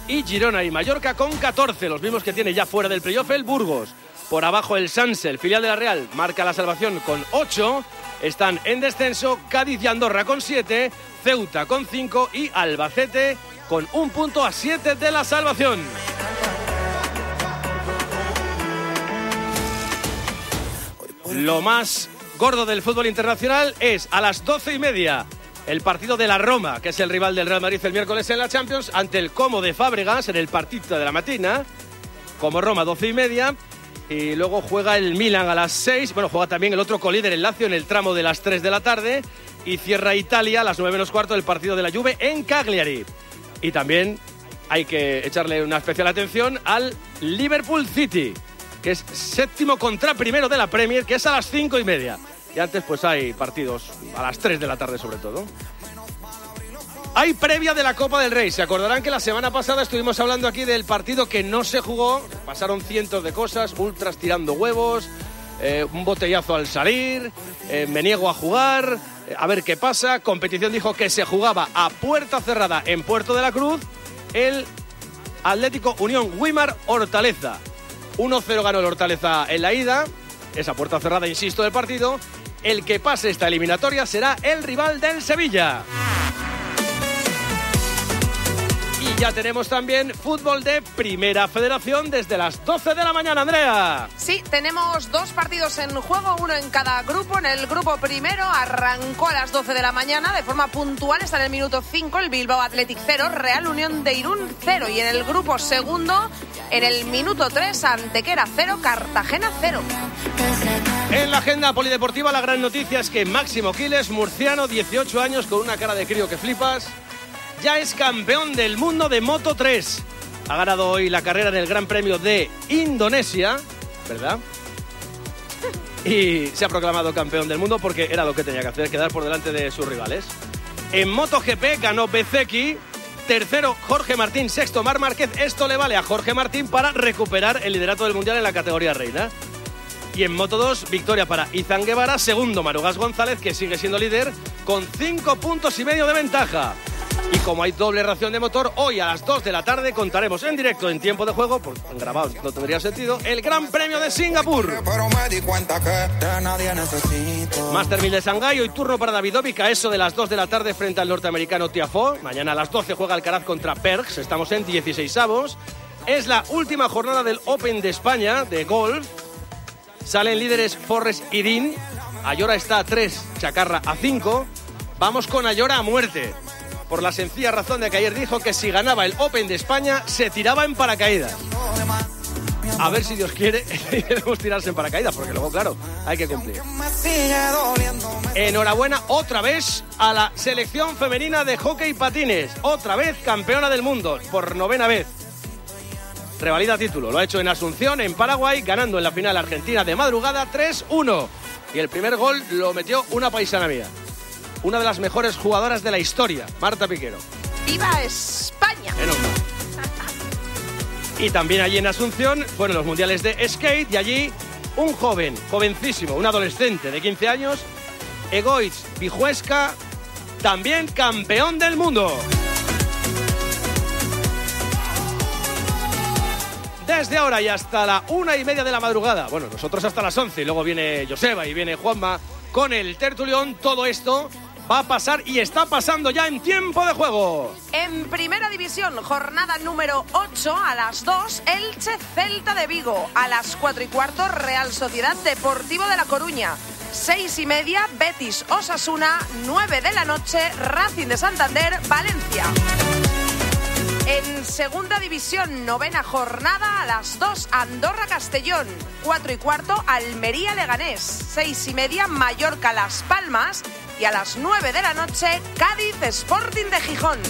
y Girona y Mallorca con 14, los mismos que tiene ya fuera del playoff el Burgos. Por abajo el Sanse, el filial de la Real, marca la salvación con 8. Están en descenso Cádiz y Andorra con 7, Ceuta con 5 y Albacete con 1 punto a 7 de la salvación. Lo más gordo del fútbol internacional es a las 12:30 el partido de la Roma, que es el rival del Real Madrid el miércoles en la Champions, ante el Como de Fábregas en el Partito de la Matina. Como Roma, 12:30. Y luego juega el Milan a las 6. Bueno, juega también el otro colíder, el Lazio, en el tramo de las 3 de la tarde. Y cierra Italia a las 9:15 el partido de la Juve en Cagliari. Y también hay que echarle una especial atención al Liverpool City, que es séptimo contra primero de la Premier, que es a las 5:30. Y antes pues hay partidos a las 3 de la tarde sobre todo. Hay previa de la Copa del Rey. Se acordarán que la semana pasada estuvimos hablando aquí del partido que no se jugó. Pasaron cientos de cosas, ultras tirando huevos, un botellazo al salir, me niego a jugar, a ver qué pasa. Competición dijo que se jugaba a puerta cerrada en Puerto de la Cruz el Atlético Unión Güímar Hortaleza. 1-0 ganó el Hortaleza en la ida. Esa puerta cerrada, insisto, del partido. El que pase esta eliminatoria será el rival del Sevilla. Y ya tenemos también fútbol de Primera Federación desde las 12 de la mañana, Andrea. Sí, tenemos 2 partidos en juego, uno en cada grupo. En el grupo primero arrancó a las 12 de la mañana de forma puntual. Está en el minuto 5 el Bilbao Athletic 0, Real Unión de Irún 0. Y en el grupo segundo, en el minuto 3, Antequera 0, Cartagena 0. En la agenda polideportiva la gran noticia es que Máximo Quiles, murciano, 18 años, con una cara de crío que flipas, ya es campeón del mundo de Moto 3. Ha ganado hoy la carrera en el Gran Premio de Indonesia, ¿verdad? Y se ha proclamado campeón del mundo porque era lo que tenía que hacer, quedar por delante de sus rivales. En MotoGP ganó Bezzecchi, tercero Jorge Martín, sexto Marc Márquez. Esto le vale a Jorge Martín para recuperar el liderato del Mundial en la categoría reina. Y en Moto2, victoria para Izan Guevara, segundo Manugas González, que sigue siendo líder con 5,5 puntos de ventaja. Y como hay doble ración de motor, hoy a las 2 de la tarde contaremos en directo, en tiempo de juego, porque en grabado no tendría sentido, el Gran Premio de Singapur. Master 1000 de Shanghái, hoy turno para Davidovic a eso de las 2 de la tarde frente al norteamericano Tiafoe. Mañana a las 12 juega Alcaraz contra Perks, estamos en 16avos. Es la última jornada del Open de España de golf. Salen líderes Forres y Dean. Ayora está a 3, Chacarra a 5. Vamos con Ayora a muerte, por la sencilla razón de que ayer dijo que si ganaba el Open de España se tiraba en paracaídas. A ver si Dios quiere debemos tirarse en paracaídas, porque luego, claro, hay que cumplir. Enhorabuena otra vez a la selección femenina de hockey patines. Otra vez campeona del mundo, por 9ª vez. Revalida título, lo ha hecho en Asunción, en Paraguay, ganando en la final Argentina de madrugada 3-1. Y el primer gol lo metió una paisana mía, una de las mejores jugadoras de la historia, Marta Piquero. ¡Viva España! Y también allí en Asunción fueron los mundiales de skate, y allí un jovencísimo, un adolescente de 15 años, Egoitz Vijuesca, también campeón del mundo. Desde ahora y hasta la 1:30 de la madrugada, bueno, nosotros hasta las 11, y luego viene Joseba y viene Juanma con el tertulión. Todo esto va a pasar y está pasando ya en tiempo de juego. En Primera División, jornada número 8, a las 2, Elche Celta de Vigo. A las 4:15, Real Sociedad Deportivo de La Coruña. 6:30, Betis Osasuna. 9 de la noche, Racing de Santander, Valencia. En Segunda División, 9ª jornada, a las 2, Andorra Castellón. 4:15, Almería Leganés. 6:30, Mallorca Las Palmas. Y a las 9 de la noche, Cádiz Sporting de Gijón.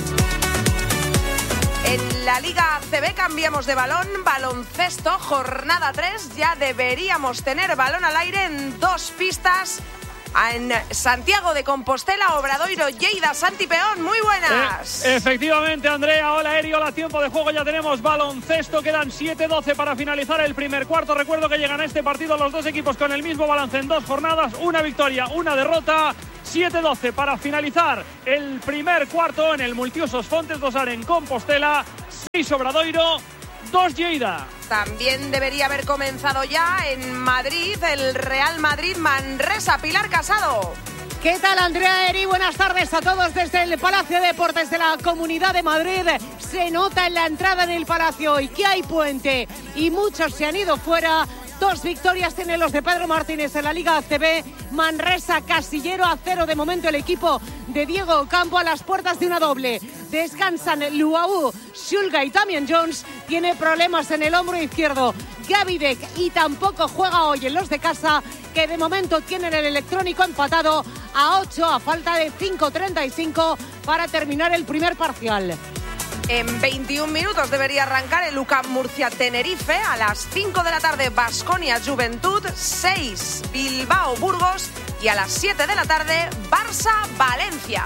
En la Liga ACB cambiamos de balón, baloncesto, jornada 3. Ya deberíamos tener balón al aire en 2 pistas. En Santiago de Compostela, Obradoiro, Lleida, Santi Peón, muy buenas. Efectivamente, Andrea, hola Eri, hola, tiempo de juego, ya tenemos baloncesto, quedan 7:12 para finalizar el primer cuarto. Recuerdo que llegan a este partido los dos equipos con el mismo balance en 2 jornadas, una victoria, una derrota. 7:12 para finalizar el primer cuarto en el Multiusos Fontes Dosar en Compostela. 6 Obradoiro, 2 Lleida. También debería haber comenzado ya en Madrid el Real Madrid-Manresa. Pilar Casado. ¿Qué tal, Andrea Eri? Buenas tardes a todos desde el Palacio de Deportes de la Comunidad de Madrid. Se nota en la entrada en el Palacio hoy que hay puente y muchos se han ido fuera. 2 victorias tienen los de Pedro Martínez en la Liga ACB. Manresa, Casillero a 0 de momento el equipo de Diego Campo a las puertas de una doble. Descansan Luau, Shulga y Damian Jones. Tiene problemas en el hombro izquierdo Gavidec y tampoco juega hoy en los de casa, que de momento tienen el electrónico empatado a 8 a falta de 5:35 para terminar el primer parcial. En 21 minutos debería arrancar el UCAM Murcia-Tenerife. A las 5 de la tarde, Baskonia-Juventud. 6, Bilbao-Burgos. Y a las 7 de la tarde, Barça-Valencia.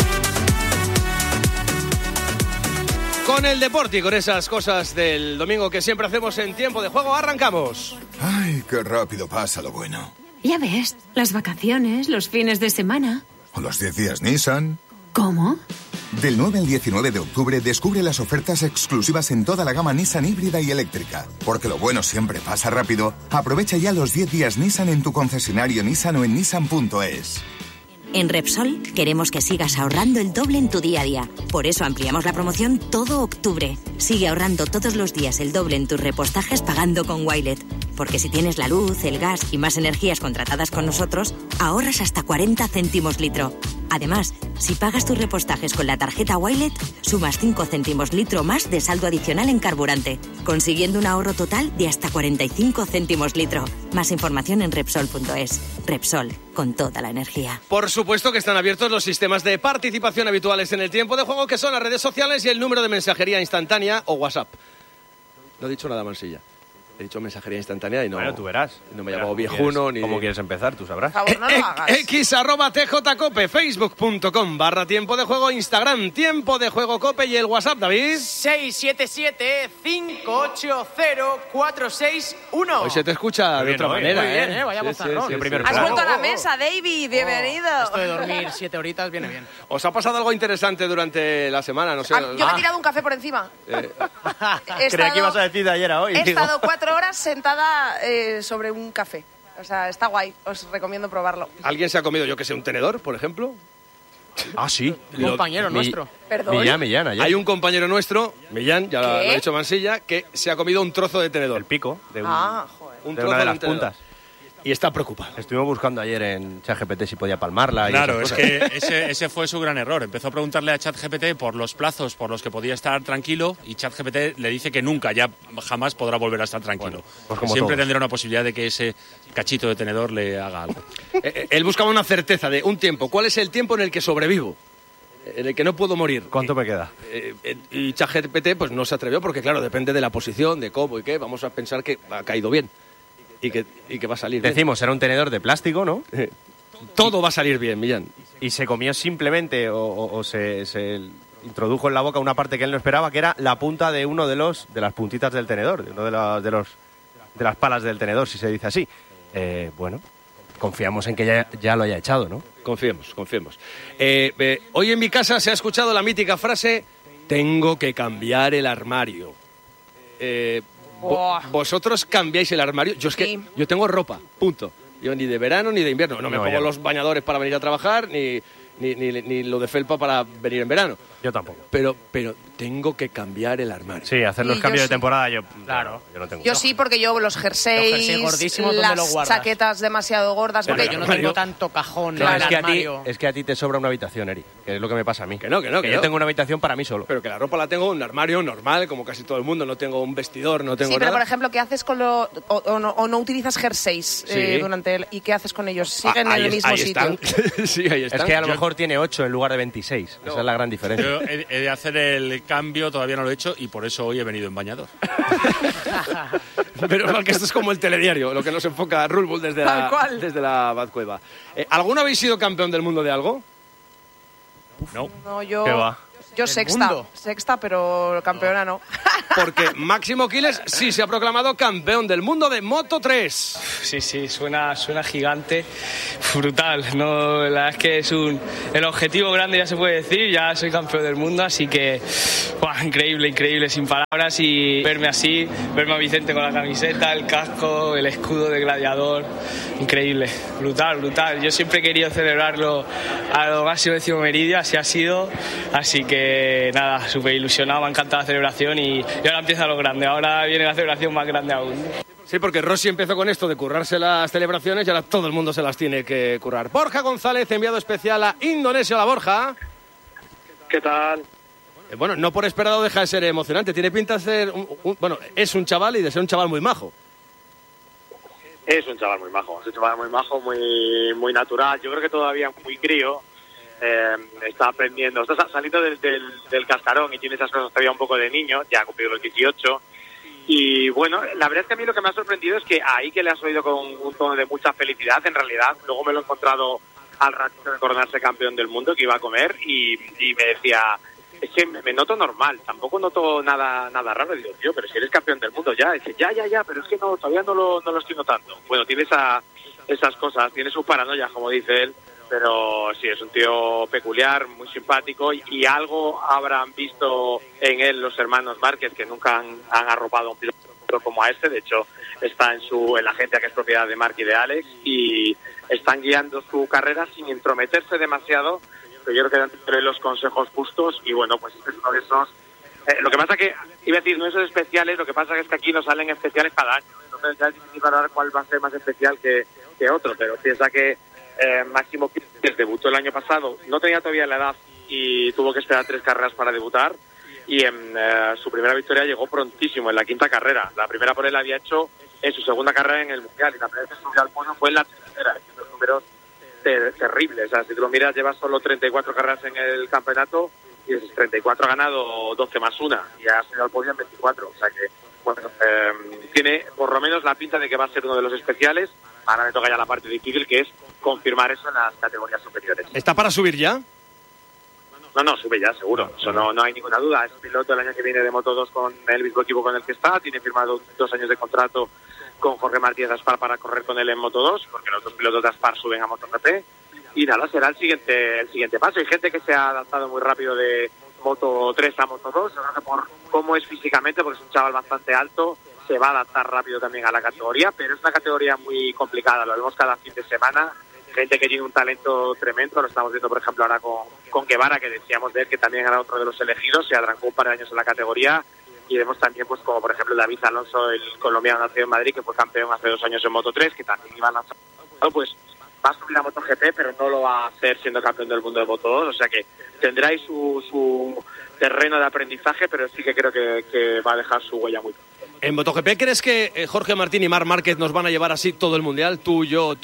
Con el deporte y con esas cosas del domingo que siempre hacemos en tiempo de juego, arrancamos. Ay, qué rápido pasa lo bueno. Ya ves, las vacaciones, los fines de semana. O los 10 días Nissan. ¿Cómo? Del 9 al 19 de octubre descubre las ofertas exclusivas en toda la gama Nissan híbrida y eléctrica. Porque lo bueno siempre pasa rápido. Aprovecha ya los 10 días Nissan en tu concesionario Nissan o en nissan.es. En Repsol queremos que sigas ahorrando el doble en tu día a día. Por eso ampliamos la promoción todo octubre. Sigue ahorrando todos los días el doble en tus repostajes pagando con Wilet. Porque si tienes la luz, el gas y más energías contratadas con nosotros, ahorras hasta 40 céntimos litro. Además, si pagas tus repostajes con la tarjeta Wilet, sumas 5 céntimos litro más de saldo adicional en carburante, consiguiendo un ahorro total de hasta 45 céntimos litro. Más información en Repsol.es. Repsol, con toda la energía. Por supuesto que están abiertos los sistemas de participación habituales en el tiempo de juego, que son las redes sociales y el número de mensajería instantánea o WhatsApp. No he dicho nada, Mansilla. He dicho mensajería instantánea y no... Bueno, tú verás. No me he llamado viejuno ni... ¿Cómo quieres empezar? Tú sabrás. Por favor, no lo hagas. X@TJCope, Facebook.com/tiempo de juego, Instagram, tiempo de juego Cope y el WhatsApp, David. 677-580-461. Hoy se te escucha de otra manera, muy bien, vaya bozarrón. Has vuelto a la mesa, David, bienvenido. Esto de dormir 7 horitas viene bien. ¿Os ha pasado algo interesante durante la semana? No sé. Yo me he tirado un café por encima. Creía que ibas a decir de ayer a hoy. He estado 4 horas sentada sobre un café. O sea, está guay. Os recomiendo probarlo. ¿Alguien se ha comido, yo que sé, un tenedor, por ejemplo? Ah, sí. Un compañero nuestro. Perdón. Millán, ayer. Hay un compañero nuestro, Millán, ya lo ha dicho Mansilla, que se ha comido un trozo de tenedor. El pico de, Joder. Un de trozo una de las un tenedor. puntas. Y está preocupado. Estuvimos buscando ayer en ChatGPT si podía palmarla. Claro, y es que ese fue su gran error. Empezó a preguntarle a ChatGPT por los plazos por los que podía estar tranquilo y ChatGPT le dice que nunca, ya jamás podrá volver a estar tranquilo. Bueno, pues como siempre todos. tendrá una posibilidad de que ese cachito de tenedor le haga algo. Él buscaba una certeza de un tiempo. ¿Cuál es el tiempo en el que sobrevivo? En el que no puedo morir. ¿Cuánto me queda? Y ChatGPT pues no se atrevió porque, claro, depende de la posición, de cómo y qué. Vamos a pensar que ha caído bien y que va a salir bien. Decimos, era un tenedor de plástico, ¿no? Todo va a salir bien, Millán. Y se comió simplemente o se introdujo en la boca una parte que él no esperaba, que era la punta de uno de las puntitas del tenedor, de uno de las palas del tenedor, si se dice así. Bueno, confiamos en que ya lo haya echado, ¿no? Confiemos. Hoy en mi casa se ha escuchado la mítica frase: tengo que cambiar el armario. ¿Vosotros cambiáis el armario? Yo es que Sí. yo tengo ropa, punto. Yo ni de verano ni de invierno. No me pongo yo no. los bañadores para venir a trabajar, ni lo de felpa para venir en verano. Yo tampoco. Pero tengo que cambiar el armario. Sí, hacer los Y yo cambios de sí. temporada yo no tengo. Yo sí, porque yo los jerseys, Los jerseys gordísimos, ¿dónde las los guardas? chaquetas demasiado gordas. Porque Porque yo no armario. tengo tanto cajón Claro, en el armario. es que a ti te sobra una habitación, Eri, que es lo que me pasa a mí. Que no. yo tengo una habitación para mí solo. Pero que la ropa la tengo en un armario normal, como casi todo el mundo. No tengo un vestidor, no tengo Sí, pero nada. por ejemplo, ¿qué haces con o no utilizas jerseys Sí. ¿y qué haces con ellos? ¿Siguen en Ahí el mismo ahí sitio? están. Sí, ahí están. Es que a lo mejor tiene 8 en lugar de 26. Esa es la gran diferencia. Yo he de hacer el cambio, todavía no lo he hecho y por eso hoy he venido en bañador. Pero mal que esto es como el telediario, lo que nos enfoca Rulbull desde Tal cual. la Batcueva. ¿Alguno habéis sido campeón del mundo de algo? No. No, yo... ¿Qué va? Yo ¿Del sexta, mundo? sexta, pero campeona no. porque Máximo Quiles sí se ha proclamado campeón del mundo de Moto 3. Sí, suena gigante, brutal, ¿no? La verdad es que es el objetivo grande, ya se puede decir, ya soy campeón del mundo, así que increíble, sin palabras, y verme así, verme a Vicente con la camiseta, el casco, el escudo de gladiador, increíble, brutal. Yo siempre he querido celebrarlo a lo máximo décimo meridio, así ha sido, así que nada, súper ilusionado, me ha encantado la celebración y ahora empieza lo grande, ahora viene la celebración más grande aún. Sí, porque Rossi empezó con esto de currarse las celebraciones y ahora todo el mundo se las tiene que currar. Borja González, enviado especial a Indonesia. Hola, Borja. ¿Qué tal? Bueno, no por esperado deja de ser emocionante. Tiene pinta de ser... es un chaval y de ser un chaval muy majo. Es un chaval muy majo, muy natural. Yo creo que todavía muy crío. Está aprendiendo, está saliendo del cascarón y tiene esas cosas todavía un poco de niño. Ya ha cumplido los 18. Y bueno, la verdad es que a mí lo que me ha sorprendido es que ahí que le has oído con un tono de mucha felicidad, en realidad, luego me lo he encontrado al ratito de coronarse campeón del mundo, que iba a comer, y me decía, es que me noto normal, tampoco noto nada raro. Y digo, tío, pero si eres campeón del mundo ya. Y dice, ya, pero es que no, todavía no lo estoy notando. Bueno, tiene esas cosas, tiene sus paranoias, como dice él, pero sí, es un tío peculiar, muy simpático, y algo habrán visto en él los hermanos Márquez, que nunca han arropado a un piloto como a este. De hecho, está en la agencia que es propiedad de Marc y de Alex, y están guiando su carrera sin entrometerse demasiado, pero yo creo que dan los consejos justos, y bueno, pues este es uno de esos. Lo que pasa que, iba a decir, no esos especiales, lo que pasa es que aquí no salen especiales cada año, entonces ya es difícil valorar cuál va a ser más especial que otro, pero piensa que Máximo Quiles debutó el año pasado, no tenía todavía la edad y tuvo que esperar 3 carreras para debutar, y en su primera victoria llegó prontísimo, en la 5ª carrera. La primera por él había hecho en su 2ª carrera en el Mundial, y la primera vez que subió al podio fue en la 3ª, los números terribles. O sea, si tú lo miras, lleva solo 34 carreras en el campeonato, y de esos 34 ha ganado 12 más 1 y ha subido al podio en 24, o sea que bueno, tiene por lo menos la pinta de que va a ser uno de los especiales. Ahora me toca ya la parte difícil, que es confirmar eso en las categorías superiores. ¿Está para subir ya? No, sube ya, seguro. Eso no hay ninguna duda. Es piloto el año que viene de Moto 2 con el mismo equipo con el que está. Tiene firmado 2 años de contrato con Jorge Martínez de Aspar para correr con él en Moto 2, porque los 2 pilotos de Aspar suben a MotoGP. Y nada, será el siguiente paso. Hay gente que se ha adaptado muy rápido de Moto 3 a Moto 2. Yo creo que por cómo es físicamente, porque es un chaval bastante alto, se va a adaptar rápido también a la categoría, pero es una categoría muy complicada. Lo vemos cada fin de semana. Gente que tiene un talento tremendo, lo estamos viendo por ejemplo ahora con Guevara, que decíamos de él, que también era otro de los elegidos, se atrancó un par de años en la categoría, y vemos también pues como por ejemplo David Alonso, el colombiano nacido en Madrid, que fue campeón hace 2 años en Moto 3, que también iba a lanzar, pues va a subir a MotoGP, pero no lo va a hacer siendo campeón del mundo de Moto 2, o sea que tendrá ahí su terreno de aprendizaje, pero sí que creo que va a dejar su huella muy pronto. ¿En MotoGP crees que Jorge Martín y Marc Márquez nos van a llevar así todo el Mundial? Tú, yo?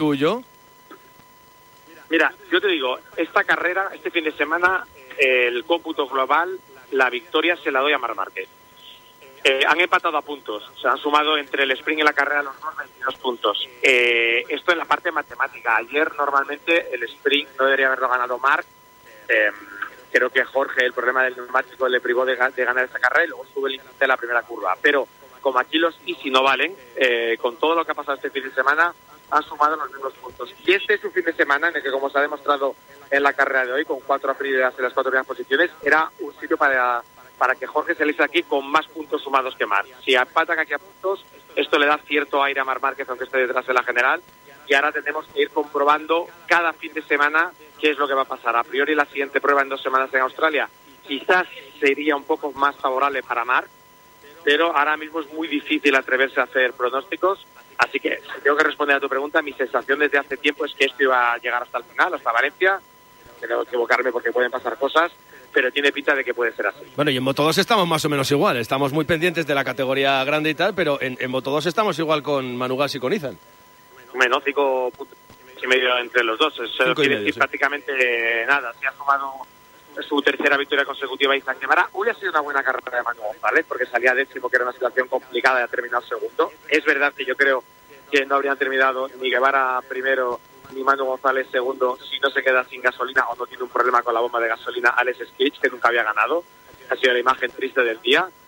Mira, yo te digo, esta carrera, este fin de semana, el cómputo global, la victoria se la doy a Marc Márquez. Han empatado a puntos, se han sumado entre el sprint y la carrera los 22 puntos. Esto en la parte matemática. Ayer normalmente el sprint no debería haberlo ganado Marc. Creo que Jorge, el problema del neumático, le privó de ganar esa carrera, y luego sube el límite de la primera curva. Pero como aquí los easy no valen, con todo lo que ha pasado este fin de semana, han sumado los mismos puntos. Y este es un fin de semana en el que, como se ha demostrado en la carrera de hoy, con 4 primeras en las 4 primeras posiciones, era un sitio para que Jorge saliese aquí con más puntos sumados que Marc. Si empatan aquí a puntos, esto le da cierto aire a Marc Márquez, aunque esté detrás de la general, y ahora tenemos que ir comprobando cada fin de semana qué es lo que va a pasar. A priori, la siguiente prueba en 2 semanas en Australia quizás sería un poco más favorable para Marc, pero ahora mismo es muy difícil atreverse a hacer pronósticos. Así que, si tengo que responder a tu pregunta, mi sensación desde hace tiempo es que esto iba a llegar hasta el final, hasta Valencia. Tengo que equivocarme porque pueden pasar cosas, pero tiene pinta de que puede ser así. Bueno, y en Moto 2 estamos más o menos igual. Estamos muy pendientes de la categoría grande y tal, pero en Moto 2 estamos igual con Manu Gas y con Izan. Menos 5 puntos y medio entre los dos. Eso quiere decir prácticamente nada. Se ha sumado su tercera victoria consecutiva Izan Guevara. Hoy ha sido una buena carrera de Manu González, porque salía décimo, que era una situación complicada, y ha terminado segundo. Es verdad que yo creo que no habrían terminado ni Guevara primero ni Manu González segundo si no se queda sin gasolina o no tiene un problema con la bomba de gasolina Alex Skich, que nunca había ganado. Ha sido la imagen triste del día.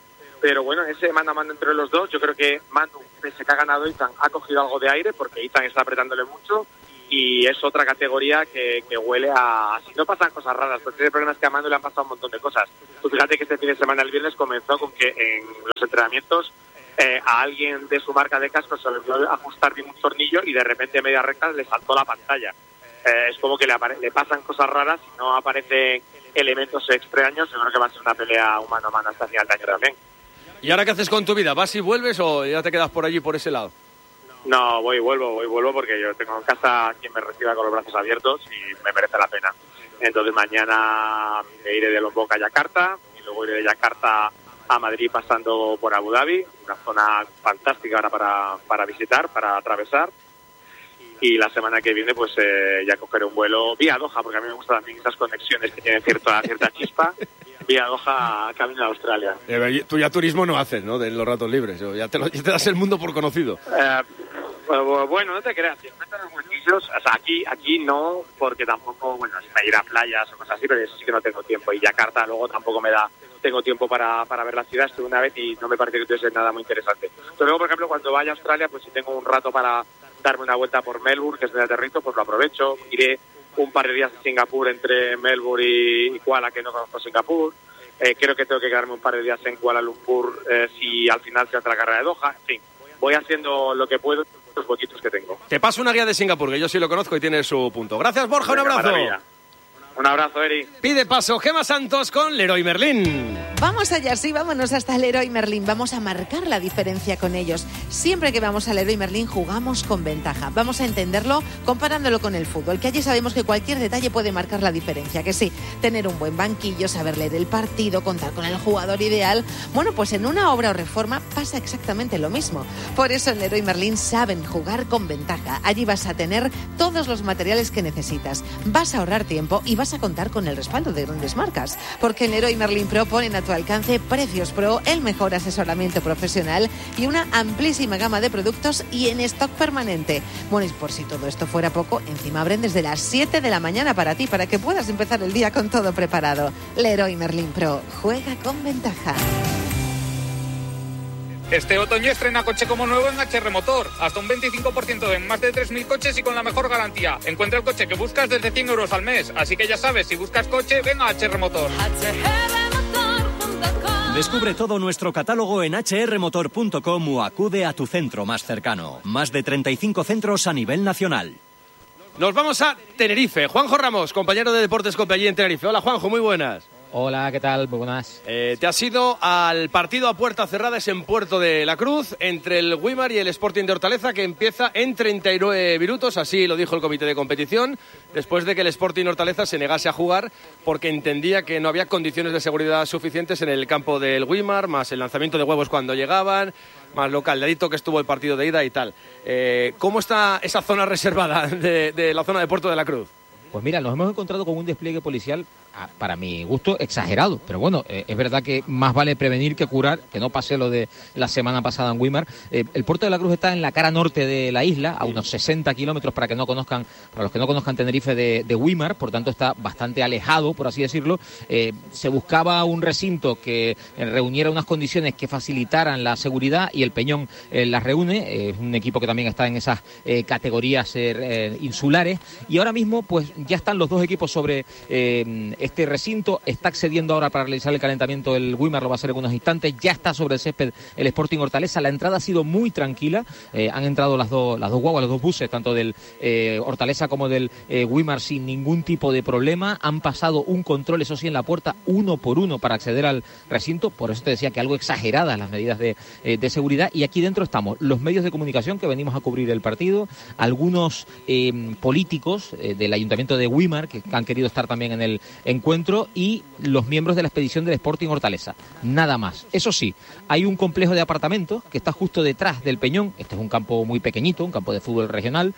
Pero bueno, ese mano a mano entre los dos, yo creo que Manu, pese que ha ganado Ethan, ha cogido algo de aire porque Ethan está apretándole mucho y es otra categoría que huele a... Si no pasan cosas raras, porque el problema es que a Manu le han pasado un montón de cosas. Tú fíjate que este fin de semana, el viernes, comenzó con que en los entrenamientos a alguien de su marca de cascos se le olvidó ajustar bien un tornillo y de repente a media recta le saltó la pantalla. Es como que le pasan cosas raras y no aparecen elementos extraños. Yo creo que va a ser una pelea mano a mano hasta final de año también. ¿Y ahora qué haces con tu vida? ¿Vas y vuelves o ya te quedas por allí, por ese lado? No, voy y vuelvo porque yo tengo en casa quien me reciba con los brazos abiertos y me merece la pena. Entonces mañana me iré de Lombok a Yakarta y luego iré de Yakarta a Madrid pasando por Abu Dhabi, una zona fantástica ahora para visitar, para atravesar. Y la semana que viene pues ya cogeré un vuelo vía Doha, porque a mí me gustan también esas conexiones que tienen cierta chispa, vía Doha camino a Australia. Tú ya turismo no haces, ¿no? De los ratos libres, ya te das el mundo por conocido. Bueno, no te creas, si meto en los bolsillos, o sea, aquí no, porque tampoco, bueno, si me iré a playas o cosas así, pero eso sí que no tengo tiempo. Y Yakarta luego tampoco tengo tiempo para ver la ciudad, estuve una vez y no me parece que tuviese nada muy interesante. Pero luego, por ejemplo, cuando vaya a Australia, pues si tengo un rato para darme una vuelta por Melbourne, que es donde aterrizo, pues lo aprovecho. Iré un par de días a Singapur entre Melbourne y Kuala, que no conozco Singapur. Creo que tengo que quedarme un par de días en Kuala Lumpur si al final se hace la carrera de Doha. En fin, voy haciendo lo que puedo, los poquitos que tengo. Te paso una guía de Singapur, que yo sí lo conozco y tiene su punto. Gracias, Borja, un abrazo. Maravilla. Un abrazo, Eri. Pide paso Gemma Santos con Leroy Merlin. Vamos allá, sí, vámonos hasta Leroy Merlin. Vamos a marcar la diferencia con ellos. Siempre que vamos a Leroy Merlin jugamos con ventaja. Vamos a entenderlo comparándolo con el fútbol, que allí sabemos que cualquier detalle puede marcar la diferencia. Que sí, tener un buen banquillo, saber leer el partido, contar con el jugador ideal. Bueno, pues en una obra o reforma pasa exactamente lo mismo. Por eso en Leroy Merlin saben jugar con ventaja. Allí vas a tener todos los materiales que necesitas. Vas a ahorrar tiempo y vas a contar con el respaldo de grandes marcas. Porque en Leroy Merlin Pro ponen a tu alcance precios pro, el mejor asesoramiento profesional y una amplísima gama de productos y en stock permanente. Bueno, y por si todo esto fuera poco, encima abren desde las 7 de la mañana para ti, para que puedas empezar el día con todo preparado. Leroy Merlin Pro, juega con ventaja. Este otoño estrena coche como nuevo en HR Motor. Hasta un 25% en más de 3.000 coches y con la mejor garantía. Encuentra el coche que buscas desde 100 euros al mes. Así que ya sabes, si buscas coche, ven a HR Motor. Descubre todo nuestro catálogo en hrmotor.com o acude a tu centro más cercano. Más de 35 centros a nivel nacional. Nos vamos a Tenerife. Juanjo Ramos, compañero de Deportes Cope allí en Tenerife. Hola, Juanjo, muy buenas. Hola, ¿qué tal? Muy buenas. Te has ido al partido a puerta cerrada, es en Puerto de la Cruz, entre el Güímar y el Sporting de Hortaleza, que empieza en 39 minutos, así lo dijo el comité de competición, después de que el Sporting Hortaleza se negase a jugar porque entendía que no había condiciones de seguridad suficientes en el campo del Güímar, más el lanzamiento de huevos cuando llegaban, más lo caldadito que estuvo el partido de ida y tal. ¿Cómo está esa zona reservada de la zona de Puerto de la Cruz? Pues mira, nos hemos encontrado con un despliegue policial, para mi gusto, exagerado. Pero bueno, es verdad que más vale prevenir que curar, que no pase lo de la semana pasada en Güímar. El Puerto de la Cruz está en la cara norte de la isla, a unos 60 kilómetros, para los que no conozcan Tenerife, de Güímar, por tanto está bastante alejado, por así decirlo. Se buscaba un recinto que reuniera unas condiciones que facilitaran la seguridad y el Peñón las reúne. Es un equipo que también está en esas categorías insulares. Y ahora mismo, pues ya están los dos equipos sobre este recinto. Está accediendo ahora para realizar el calentamiento el Güímar, lo va a hacer en unos instantes. Ya está sobre el césped el Sporting Hortaleza. La entrada ha sido muy tranquila. Han entrado las dos guaguas, los dos buses, tanto del Hortaleza como del Güímar, sin ningún tipo de problema. Han pasado un control, eso sí, en la puerta, uno por uno, para acceder al recinto. Por eso te decía que algo exageradas las medidas de seguridad. Y aquí dentro estamos los medios de comunicación que venimos a cubrir el partido, algunos políticos del Ayuntamiento de Güímar que han querido estar también en el encuentro, y los miembros de la expedición del Sporting Hortaleza. Nada más. Eso sí, hay un complejo de apartamentos que está justo detrás del Peñón. Este es un campo muy pequeñito, un campo de fútbol regional,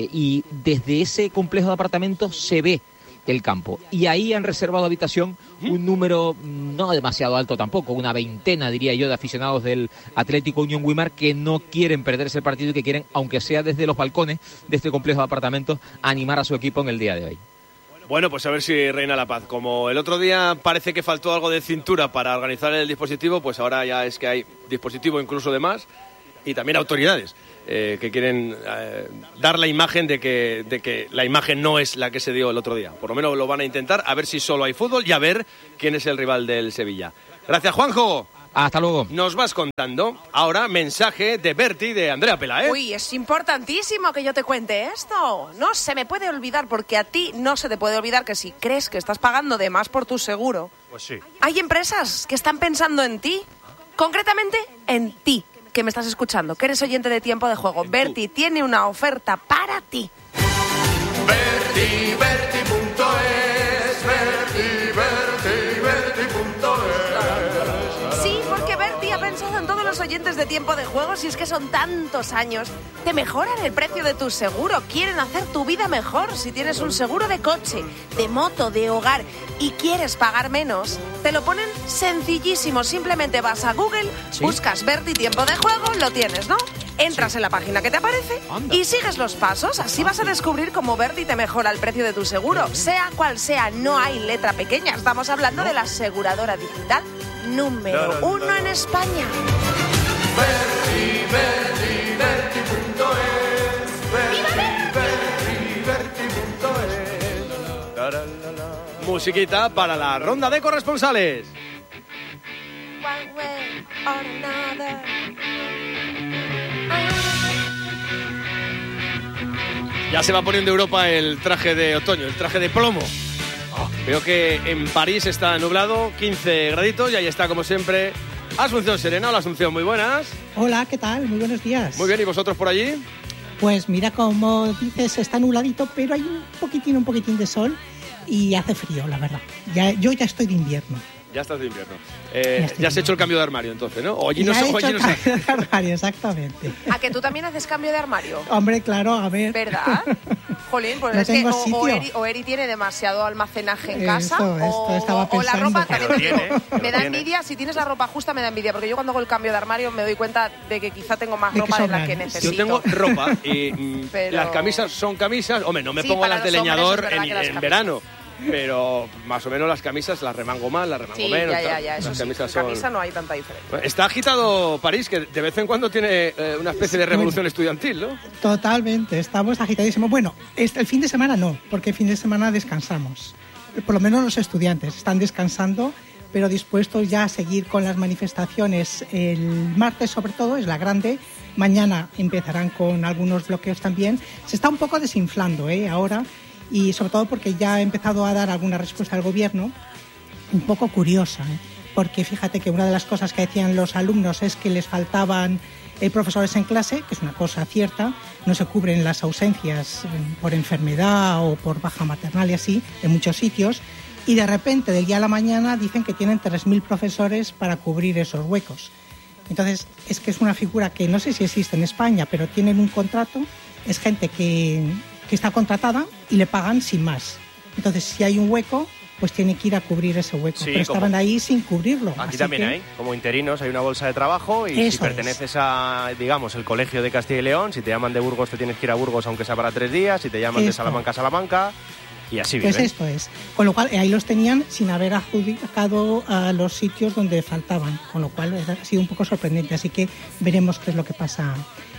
y desde ese complejo de apartamentos se ve el campo. Y ahí han reservado habitación un número no demasiado alto tampoco, una veintena, diría yo, de aficionados del Atlético Unión Güímar, que no quieren perderse el partido y que quieren, aunque sea desde los balcones de este complejo de apartamentos, animar a su equipo en el día de hoy. Bueno, pues a ver si reina la paz. Como el otro día parece que faltó algo de cintura para organizar el dispositivo, pues ahora ya es que hay dispositivo incluso de más y también autoridades que quieren dar la imagen de que la imagen no es la que se dio el otro día. Por lo menos lo van a intentar, a ver si solo hay fútbol y a ver quién es el rival del Sevilla. Gracias, Juanjo. Hasta luego. Nos vas contando. Ahora, mensaje de Berti y de Andrea Pelaez. Uy, es importantísimo que yo te cuente esto. No se me puede olvidar, porque a ti no se te puede olvidar que si crees que estás pagando de más por tu seguro, pues sí. Hay empresas que están pensando en ti. Concretamente, en ti, que me estás escuchando, que eres oyente de Tiempo de Juego. Berti tiene una oferta para ti. Berti, Berti.es, Berti.es. Sí, porque Berti ha pensado en todos los oyentes de Tiempo de Juego. Si es que son tantos años, te mejoran el precio de tu seguro, quieren hacer tu vida mejor. Si tienes un seguro de coche, de moto, de hogar y quieres pagar menos, te lo ponen sencillísimo. Simplemente vas a Google, buscas Berti Tiempo de Juego, lo tienes, ¿no? Entras en la página que te aparece y sigues los pasos. Así vas a descubrir cómo Berti te mejora el precio de tu seguro. Sea cual sea, no hay letra pequeña. Estamos hablando de la aseguradora digital número 1 en España. Berti, Berti, Berti.es, Berti, Berti.es. Musiquita para la ronda de corresponsales. One way or another. Ya se va poniendo Europa el traje de otoño, el traje de plomo. Veo que en París está nublado, 15 graditos, y ahí está, como siempre, Asunción Serena. Hola, Asunción, muy buenas. Hola, ¿qué tal? Muy buenos días. Muy bien, ¿y vosotros por allí? Pues mira, como dices, está nubladito, pero hay un poquitín de sol y hace frío, la verdad. Yo ya estoy de invierno. Ya estás de invierno. Ya has hecho el cambio de armario, entonces, ¿no? Ya he hecho el cambio de armario, exactamente. ¿A que tú también haces cambio de armario? Hombre, claro, a ver. ¿Verdad? Jolín, pues No es que tengo o sitio. Eri tiene demasiado almacenaje en casa, Esto estaba o la pensando. ropa también te digo, Que me lo da tiene. envidia. Si tienes la ropa justa, me da envidia, porque yo cuando hago el cambio de armario me doy cuenta de que quizá tengo más De que ropa de la sobran. que necesito. Yo tengo ropa y Pero- las camisas son camisas. Hombre, no me Sí, pongo para las de los hombres leñador es verdad en que las en camisas. verano. Pero más o menos las camisas las remango más, las remango Sí, menos. ya, tal. eso Las sí. camisas En son... camisa no hay tanta diferencia. Está agitado París, que de vez en cuando tiene una especie de revolución estudiantil, ¿no? Totalmente, estamos agitadísimos. Bueno, el fin de semana no, porque el fin de semana descansamos. Por lo menos los estudiantes están descansando, pero dispuestos ya a seguir con las manifestaciones. El martes, sobre todo, es la grande. Mañana empezarán con algunos bloqueos también. Se está un poco desinflando ahora, y sobre todo porque ya ha empezado a dar alguna respuesta al gobierno, un poco curiosa, porque fíjate que una de las cosas que decían los alumnos es que les faltaban profesores en clase, que es una cosa cierta, no se cubren las ausencias por enfermedad o por baja maternal y así, en muchos sitios, y de repente, del día a la mañana, dicen que tienen 3.000 profesores para cubrir esos huecos. Entonces, es que es una figura que no sé si existe en España, pero tienen un contrato, es gente que está contratada y le pagan sin más. Entonces, si hay un hueco, pues tiene que ir a cubrir ese hueco. Sí, pero estaban ahí sin cubrirlo. Aquí así también que- hay, como interinos, hay una bolsa de trabajo y si Eso perteneces a, digamos, el Colegio de Castilla y León, si te llaman de Burgos te tienes que ir a Burgos aunque sea para 3 días, si te llaman de Esto. Salamanca a Salamanca, y así Pues viven. esto es. Con lo cual, ahí los tenían sin haber adjudicado a los sitios donde faltaban. Con lo cual, ha sido un poco sorprendente. Así que veremos qué es lo que pasa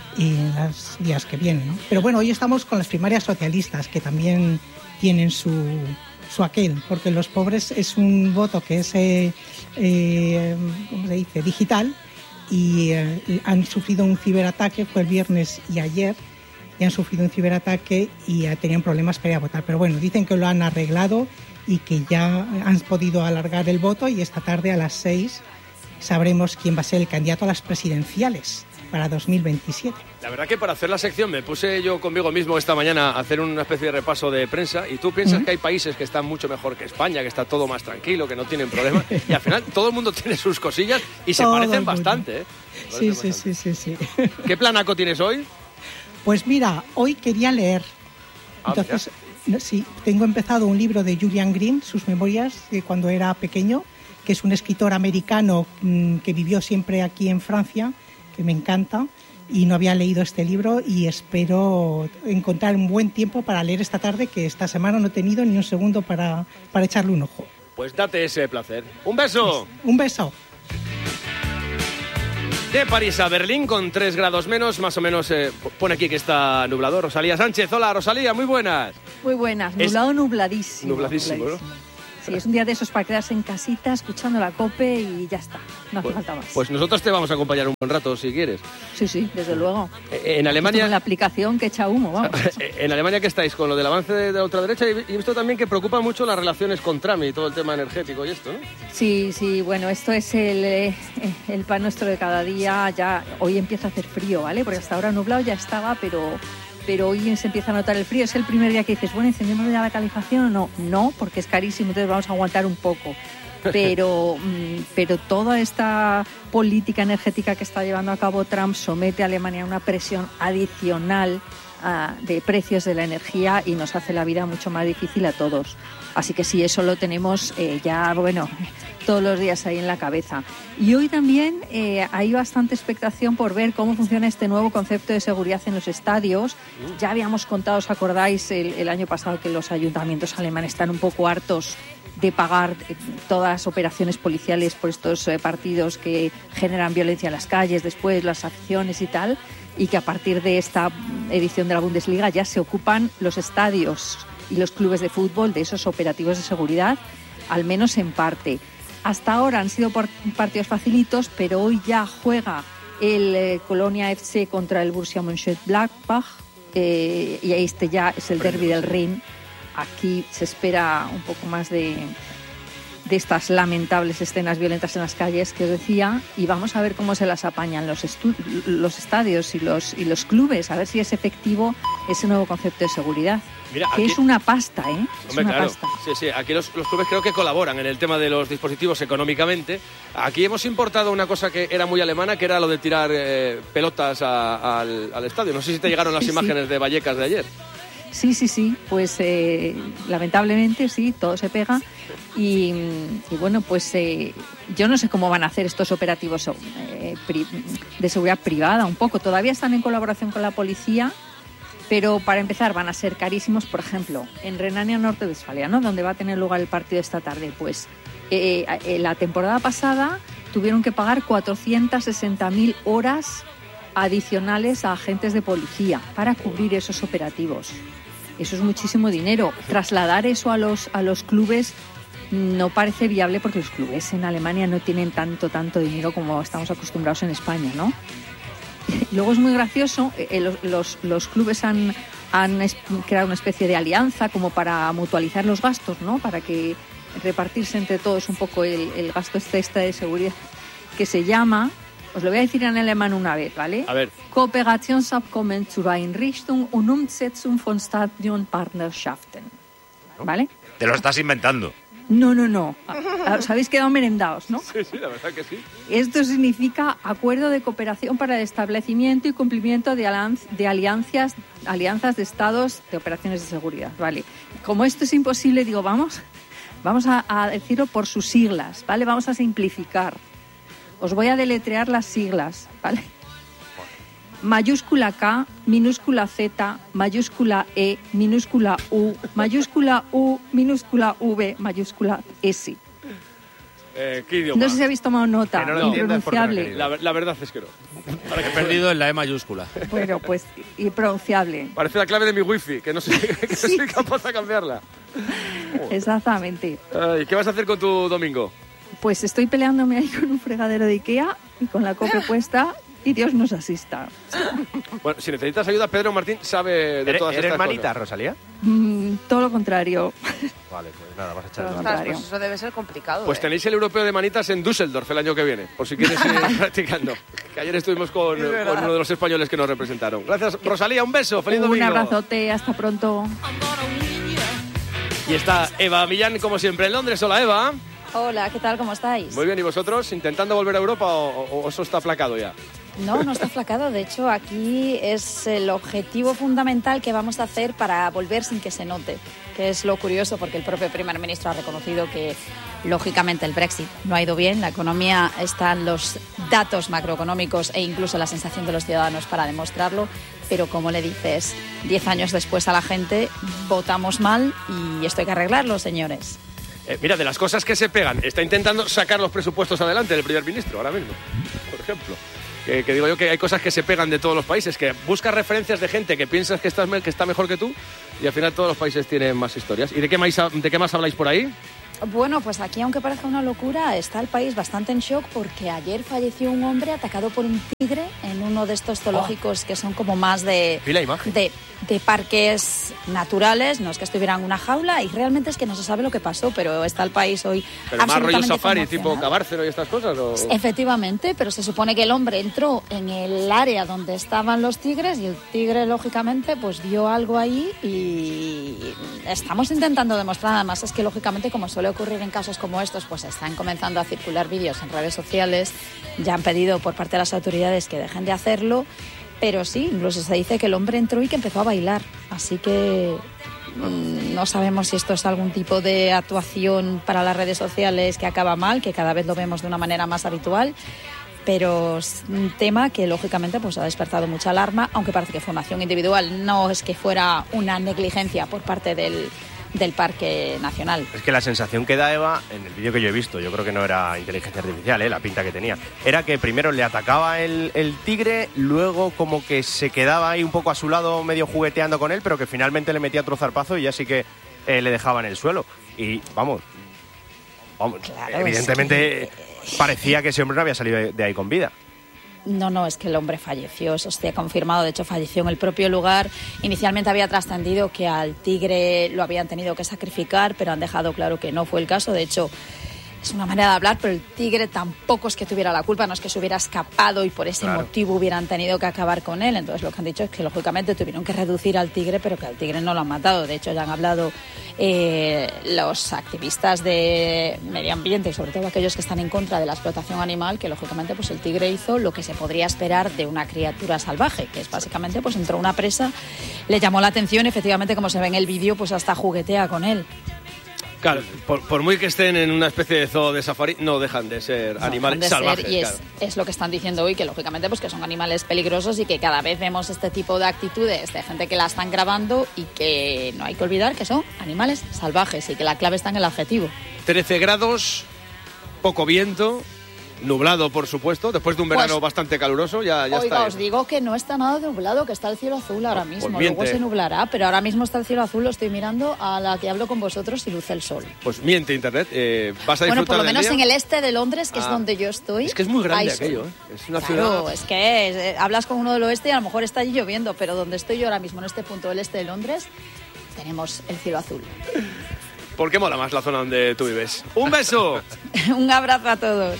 en los días que vienen, ¿no? Pero bueno, hoy estamos con las primarias socialistas, que también tienen su aquel, porque los pobres es un voto que es, ¿cómo se dice?, digital, y han sufrido un ciberataque, fue el viernes y ayer, y han sufrido un ciberataque y tenían problemas para ir a votar. Pero bueno, dicen que lo han arreglado y que ya han podido alargar el voto, y esta tarde a las 6 sabremos quién va a ser el candidato a las presidenciales para 2027. La verdad que para hacer la sección me puse yo conmigo mismo esta mañana a hacer una especie de repaso de prensa, y tú piensas que hay países que están mucho mejor que España, que está todo más tranquilo, que no tienen problemas, y al final todo el mundo tiene sus cosillas y se Todo parecen el mundo. bastante, ¿eh? Sí. ¿Qué planaco tienes hoy? Pues mira, hoy quería leer. Entonces, sí, tengo empezado un libro de Julian Green, sus memorias de cuando era pequeño, que es un escritor americano que vivió siempre aquí en Francia, que me encanta, y no había leído este libro y espero encontrar un buen tiempo para leer esta tarde, que esta semana no he tenido ni un segundo para echarle un ojo. Pues date ese placer. ¡Un beso! Un beso. De París a Berlín con 3 grados menos, más o menos pone aquí que está nublado. Rosalía Sánchez, hola Rosalía, muy buenas. Muy buenas, nublado, nubladísimo. Nubladísimo, ¿no? Sí, es un día de esos para quedarse en casita, escuchando la COPE y ya está, no hace falta más. Pues nosotros te vamos a acompañar un buen rato si quieres. Sí, desde luego. En Alemania... Con la aplicación que echa humo, vamos. En Alemania, ¿qué estáis? Con lo del avance de la ultraderecha, y he visto también que preocupa mucho las relaciones con Trump y todo el tema energético y esto, ¿no? Sí, bueno, esto es el pan nuestro de cada día. Ya hoy empieza a hacer frío, ¿vale? Porque hasta ahora nublado ya estaba, pero hoy se empieza a notar el frío. Es el primer día que dices, bueno, ¿encendemos ya la calefacción o no? No, porque es carísimo, entonces vamos a aguantar un poco. Pero toda esta política energética que está llevando a cabo Trump somete a Alemania a una presión adicional de precios de la energía y nos hace la vida mucho más difícil a todos. Así que sí, eso lo tenemos todos los días ahí en la cabeza. Y hoy también hay bastante expectación por ver cómo funciona este nuevo concepto de seguridad en los estadios. Ya habíamos contado, ¿os acordáis el año pasado, que los ayuntamientos alemanes están un poco hartos de pagar todas las operaciones policiales por estos partidos que generan violencia en las calles, después las aficiones y tal, y que a partir de esta edición de la Bundesliga ya se ocupan los estadios y los clubes de fútbol de esos operativos de seguridad, al menos en parte. Hasta ahora han sido partidos facilitos, pero hoy ya juega el Colonia FC contra el Borussia Mönchengladbach, y este ya es el derbi del Rin. Aquí se espera un poco más de estas lamentables escenas violentas en las calles que os decía, y vamos a ver cómo se las apañan los estadios y los clubes, a ver si es efectivo ese nuevo concepto de seguridad. Mira, que aquí es una pasta, ¿eh? Hombre, una claro. pasta. Sí, aquí los clubes creo que colaboran en el tema de los dispositivos económicamente. Aquí hemos importado una cosa que era muy alemana, que era lo de tirar pelotas al estadio. No sé si te llegaron las imágenes de Vallecas de ayer. Sí, pues lamentablemente sí, todo se pega y bueno, pues yo no sé cómo van a hacer estos operativos de seguridad privada un poco. Todavía están en colaboración con la policía, pero para empezar van a ser carísimos. Por ejemplo, en Renania Norte-Westfalia, ¿no?, donde va a tener lugar el partido esta tarde, pues la temporada pasada tuvieron que pagar 460.000 horas adicionales a agentes de policía para cubrir esos operativos. Eso es muchísimo dinero. Trasladar eso a los clubes no parece viable, porque los clubes en Alemania no tienen tanto dinero como estamos acostumbrados en España, ¿no? Luego es muy gracioso, los clubes han creado una especie de alianza como para mutualizar los gastos, ¿no? Para que repartirse entre todos un poco el gasto extra de seguridad, que se llama... Os lo voy a decir en alemán una vez, ¿vale? A ver. Kooperationsabkommen zur Einrichtung und Umsetzung von Stadionpartnerschaften. ¿Vale? Te lo estás inventando. No. Os habéis quedado merendados, ¿no? Sí, la verdad que sí. Esto significa acuerdo de cooperación para el establecimiento y cumplimiento de alianzas de estados de operaciones de seguridad, ¿vale? Como esto es imposible, digo, vamos a decirlo por sus siglas, ¿vale? Vamos a simplificar. Os voy a deletrear las siglas, ¿vale? Mayúscula K, minúscula Z, mayúscula E, minúscula U, minúscula V, mayúscula S. ¿Qué idioma? No sé si habéis tomado nota. No, impronunciable. La verdad es que no. He perdido en la E mayúscula. Bueno, pues impronunciable. Parece la clave de mi wifi, que no soy capaz de cambiarla. Exactamente. ¿Qué vas a hacer con tu domingo? Pues estoy peleándome ahí con un fregadero de Ikea y con la COPE puesta, y Dios nos asista. Bueno, si necesitas ayuda, Pedro Martín sabe de todas estas ¿Eres manita, cosas. Rosalía? Todo lo contrario. Vale, pues nada, vas a echar Pues eso debe ser complicado. Pues tenéis el europeo de manitas en Düsseldorf el año que viene, por si quieres ir practicando. Que ayer estuvimos con uno de los españoles que nos representaron. Gracias, Rosalía, un beso, feliz domingo. Un abrazote, hasta pronto. Y está Eva Millán, como siempre, en Londres. Hola, Eva. Hola, ¿qué tal? ¿Cómo estáis? Muy bien, ¿y vosotros? ¿Intentando volver a Europa o eso está aplacado ya? No está flacado. De hecho, aquí es el objetivo fundamental que vamos a hacer para volver sin que se note, que es lo curioso, porque el propio primer ministro ha reconocido que, lógicamente, el Brexit no ha ido bien. La economía, están los datos macroeconómicos e incluso la sensación de los ciudadanos para demostrarlo. Pero, como le dices, 10 años después a la gente, votamos mal y esto hay que arreglarlo, señores. Mira, de las cosas que se pegan, está intentando sacar los presupuestos adelante el primer ministro ahora mismo, por ejemplo. Que digo yo que hay cosas que se pegan de todos los países, que buscas referencias de gente que piensas que está mejor que tú y al final todos los países tienen más historias. ¿Y de qué más habláis por ahí? Bueno, pues aquí, aunque parezca una locura, está el país bastante en shock porque ayer falleció un hombre atacado por un tigre en uno de estos zoológicos que son como más de parques naturales. No es que estuviera en una jaula y realmente es que no se sabe lo que pasó, pero está el país hoy ¿Pero más rollo safari, conmocionado. tipo Cabárcero y estas cosas? ¿O? Efectivamente, pero se supone que el hombre entró en el área donde estaban los tigres y el tigre, lógicamente, pues vio algo ahí y estamos intentando demostrar, además es que, lógicamente, como suele ocurrir en casos como estos, pues están comenzando a circular vídeos en redes sociales, ya han pedido por parte de las autoridades que dejen de hacerlo, pero sí, incluso se dice que el hombre entró y que empezó a bailar, así que no sabemos si esto es algún tipo de actuación para las redes sociales que acaba mal, que cada vez lo vemos de una manera más habitual, pero es un tema que lógicamente pues ha despertado mucha alarma, aunque parece que fue una acción individual, no es que fuera una negligencia por parte del Parque Nacional. Es que la sensación que da Eva, en el vídeo que yo he visto, yo creo que no era inteligencia artificial, la pinta que tenía, era que primero le atacaba el tigre, luego como que se quedaba ahí un poco a su lado medio jugueteando con él, pero que finalmente le metía otro zarpazo y ya sí que le dejaba en el suelo. Y vamos, claro, evidentemente parecía que ese hombre no había salido de ahí con vida. No, es que el hombre falleció, eso se ha confirmado, de hecho falleció en el propio lugar. Inicialmente había trascendido que al tigre lo habían tenido que sacrificar, pero han dejado claro que no fue el caso. De hecho, es una manera de hablar, pero el tigre tampoco es que tuviera la culpa, no es que se hubiera escapado y por ese motivo hubieran tenido que acabar con él. Entonces lo que han dicho es que lógicamente tuvieron que reducir al tigre, pero que al tigre no lo han matado. De hecho, ya han hablado los activistas de medio ambiente y sobre todo aquellos que están en contra de la explotación animal, que lógicamente pues el tigre hizo lo que se podría esperar de una criatura salvaje, que es básicamente pues entró una presa, le llamó la atención, efectivamente, como se ve en el vídeo, pues hasta juguetea con él. Claro, por muy que estén en una especie de zoo de safari, no dejan de ser animales salvajes. Y es lo que están diciendo hoy, que lógicamente pues que son animales peligrosos y que cada vez vemos este tipo de actitudes de gente que la están grabando y que no hay que olvidar que son animales salvajes y que la clave está en el adjetivo. 13 grados, poco viento, nublado, por supuesto, después de un verano bastante caluroso, ya está. Oiga, os digo que no está nada nublado, que está el cielo azul ahora mismo. Luego se nublará, pero ahora mismo está el cielo azul, lo estoy mirando a la que hablo con vosotros y luce el sol. Pues miente Internet, vas a disfrutar. Bueno, por lo menos del día. en el este de Londres, que es donde yo estoy. Es que es muy grande aquello, es una ciudad. Es que hablas con uno del oeste y a lo mejor está allí lloviendo, pero donde estoy yo ahora mismo, en este punto del este de Londres, tenemos el cielo azul. ¿Por qué mola más la zona donde tú vives? ¡Un beso! Un abrazo a todos.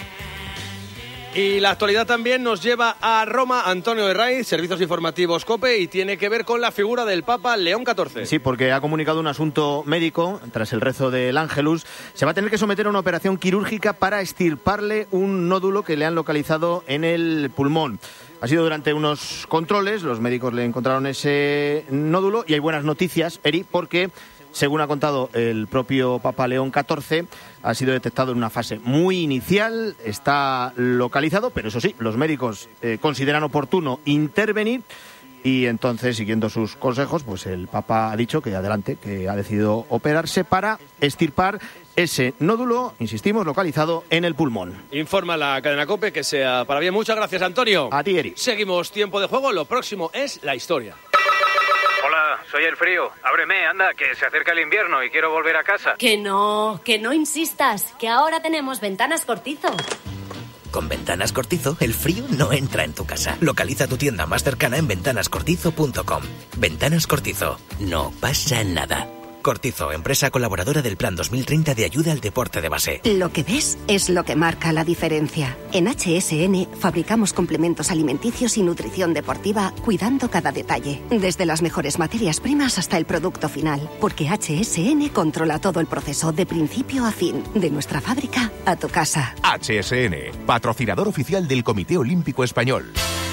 Y la actualidad también nos lleva a Roma. Antonio Herraiz, Servicios Informativos COPE, y tiene que ver con la figura del Papa León XIV. Sí, porque ha comunicado un asunto médico. Tras el rezo del Ángelus, se va a tener que someter a una operación quirúrgica para extirparle un nódulo que le han localizado en el pulmón. Ha sido durante unos controles, los médicos le encontraron ese nódulo y hay buenas noticias, Eri, porque según ha contado el propio Papa León XIV, ha sido detectado en una fase muy inicial, está localizado, pero eso sí, los médicos consideran oportuno intervenir y entonces, siguiendo sus consejos, pues el Papa ha dicho que adelante, que ha decidido operarse para extirpar ese nódulo, insistimos, localizado en el pulmón. Informa la cadena COPE, que sea para bien. Muchas gracias, Antonio. A ti, Eri. Seguimos tiempo de juego, lo próximo es la historia. Hola, soy el frío. Ábreme, anda, que se acerca el invierno y quiero volver a casa. Que no insistas, que ahora tenemos Ventanas Cortizo. Con Ventanas Cortizo, el frío no entra en tu casa. Localiza tu tienda más cercana en ventanascortizo.com. Ventanas Cortizo, no pasa nada. Cortizo, empresa colaboradora del Plan 2030 de ayuda al deporte de base. Lo que ves es lo que marca la diferencia. En HSN fabricamos complementos alimenticios y nutrición deportiva cuidando cada detalle, desde las mejores materias primas hasta el producto final, porque HSN controla todo el proceso de principio a fin, de nuestra fábrica a tu casa. HSN, patrocinador oficial del Comité Olímpico Español.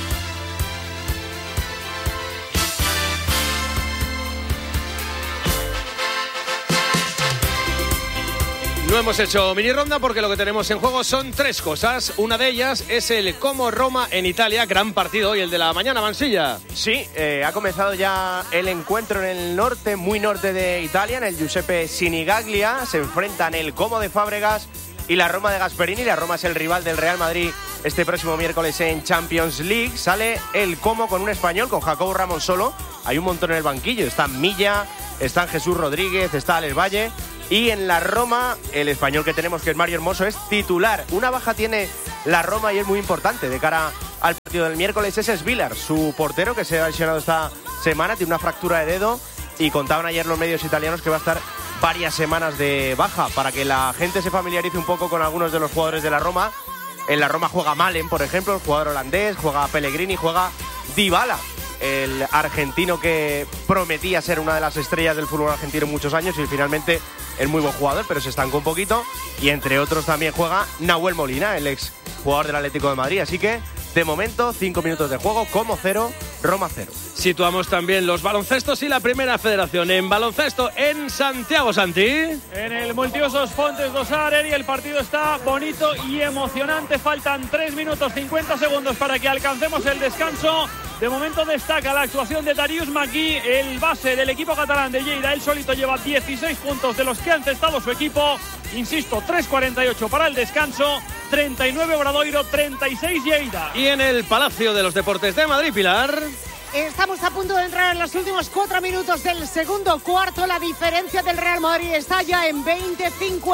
No hemos hecho mini ronda porque lo que tenemos en juego son 3 cosas. Una de ellas es el Como-Roma en Italia. Gran partido hoy, el de la mañana, Mansilla. Sí, ha comenzado ya el encuentro en el norte, muy norte de Italia, en el Giuseppe Sinigaglia. Se enfrentan el Como de Fábregas y la Roma de Gasperini. La Roma es el rival del Real Madrid este próximo miércoles en Champions League. Sale el Como con un español, con Jacobo Ramón solo. Hay un montón en el banquillo. Están Milla, están Jesús Rodríguez, está Alex Valle. Y en la Roma, el español que tenemos, que es Mario Hermoso, es titular. Una baja tiene la Roma y es muy importante de cara al partido del miércoles. Ese es Villar, su portero, que se ha lesionado esta semana, tiene una fractura de dedo y contaban ayer los medios italianos que va a estar varias semanas de baja. Para que la gente se familiarice un poco con algunos de los jugadores de la Roma. En la Roma juega Malen, por ejemplo, el jugador holandés, juega Pellegrini, juega Dybala, el argentino que prometía ser una de las estrellas del fútbol argentino en muchos años y finalmente es muy buen jugador, pero se estancó un poquito. Y entre otros también juega Nahuel Molina, el ex jugador del Atlético de Madrid. Así que, de momento, 5 minutos de juego, Como 0, Roma 0. Situamos también los baloncestos y la primera federación en baloncesto en Santiago, Santi. En el Multiusos Fontes dos Ares, y el partido está bonito y emocionante. Faltan 3 minutos 50 segundos para que alcancemos el descanso. De momento destaca la actuación de Darius Magui, el base del equipo catalán de Lleida. Él solito lleva 16 puntos de los que ha encestado su equipo. Insisto, 3:48 para el descanso, 39 Obradoiro, 36 Lleida. Y en el Palacio de los Deportes de Madrid, Pilar. Estamos a punto de entrar en los últimos 4 minutos del segundo cuarto. La diferencia del Real Madrid está ya en 20,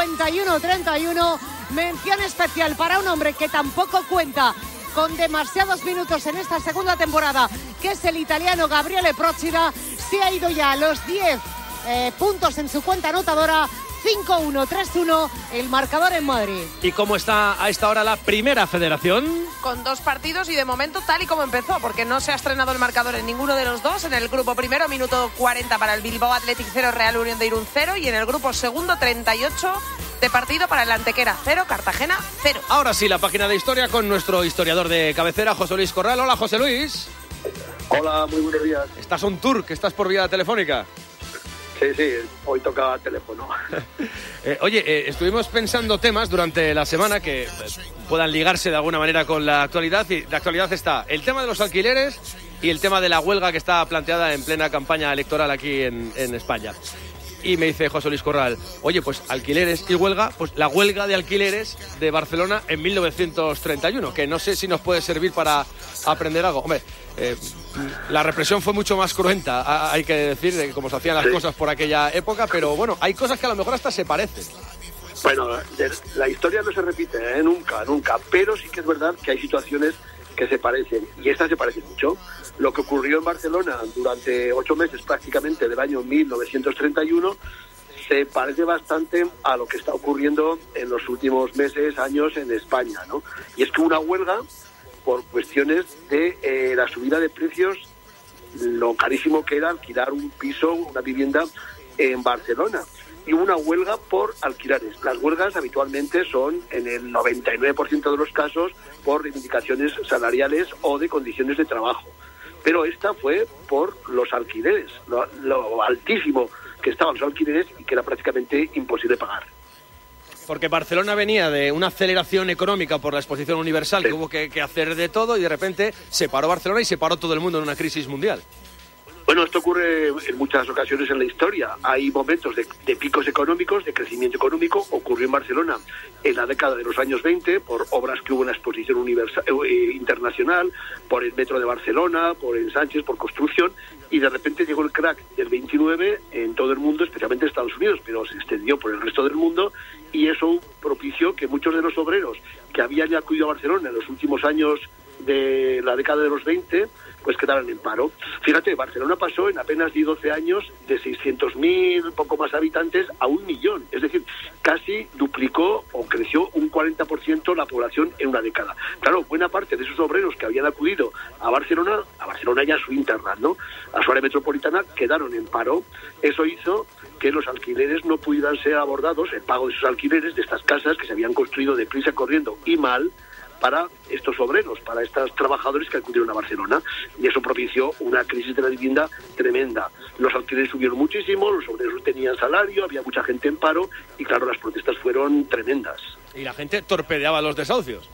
51-31. Mención especial para un hombre que tampoco cuenta con demasiados minutos en esta segunda temporada, que es el italiano Gabriele Procida. Se ha ido ya a los 10 puntos en su cuenta anotadora. 5-1, 3-1 el marcador en Madrid. ¿Y cómo está a esta hora la primera federación? Con 2 partidos y de momento tal y como empezó, porque no se ha estrenado el marcador en ninguno de los dos. En el grupo primero, minuto 40 para el Bilbao Athletic 0, Real Unión de Irún 0. Y en el grupo segundo, 38 de partido para el Antequera 0, Cartagena 0. Ahora sí, la página de historia con nuestro historiador de cabecera, José Luis Corral. Hola, José Luis. Hola, muy buenos días. ¿Estás on tour, que estás por vía telefónica? Sí, hoy toca teléfono. Oye, estuvimos pensando temas durante la semana que puedan ligarse de alguna manera con la actualidad. Y de actualidad está el tema de los alquileres y el tema de la huelga que está planteada en plena campaña electoral aquí en España. Y me dice José Luis Corral, oye, pues alquileres y huelga, pues la huelga de alquileres de Barcelona en 1931, que no sé si nos puede servir para aprender algo. Hombre, la represión fue mucho más cruenta, hay que decir, de cómo se hacían las cosas por aquella época, pero bueno, hay cosas que a lo mejor hasta se parecen. Bueno, la historia no se repite, nunca, pero sí que es verdad que hay situaciones que se parecen, y esta se parece mucho. Lo que ocurrió en Barcelona durante 8 meses prácticamente del año 1931 se parece bastante a lo que está ocurriendo en los últimos meses, años en España, ¿no? Y es que una huelga por cuestiones de la subida de precios, lo carísimo que era alquilar un piso, una vivienda en Barcelona. Y una huelga por alquileres. Las huelgas habitualmente son, en el 99% de los casos, por reivindicaciones salariales o de condiciones de trabajo. Pero esta fue por los alquileres, lo altísimo que estaban los alquileres y que era prácticamente imposible pagar. Porque Barcelona venía de una aceleración económica por la exposición universal, que hubo que hacer de todo, y de repente se paró Barcelona y se paró todo el mundo en una crisis mundial. Bueno, esto ocurre en muchas ocasiones en la historia. Hay momentos de picos económicos, de crecimiento económico. Ocurrió en Barcelona en la década de los años 20 por obras que hubo en la exposición internacional, por el metro de Barcelona, por el Sánchez, por construcción, y de repente llegó el crack del 29 en todo el mundo, especialmente en Estados Unidos, pero se extendió por el resto del mundo, y eso propició que muchos de los obreros que habían acudido a Barcelona en los últimos años de la década de los 20, pues quedaron en paro. Fíjate, Barcelona pasó en apenas 12 años de 600.000, poco más habitantes, a 1 millón. Es decir, casi duplicó o creció un 40% la población en una década. Claro, buena parte de esos obreros que habían acudido a Barcelona y a su internet, ¿no?, a su área metropolitana, quedaron en paro. Eso hizo que los alquileres no pudieran ser abordados, el pago de esos alquileres de estas casas que se habían construido deprisa, corriendo y mal, para estos obreros, para estos trabajadores que acudieron a Barcelona, y eso propició una crisis de la vivienda tremenda. Los alquileres subieron muchísimo, los obreros no tenían salario, había mucha gente en paro y claro, las protestas fueron tremendas. Y la gente torpedeaba los desahucios.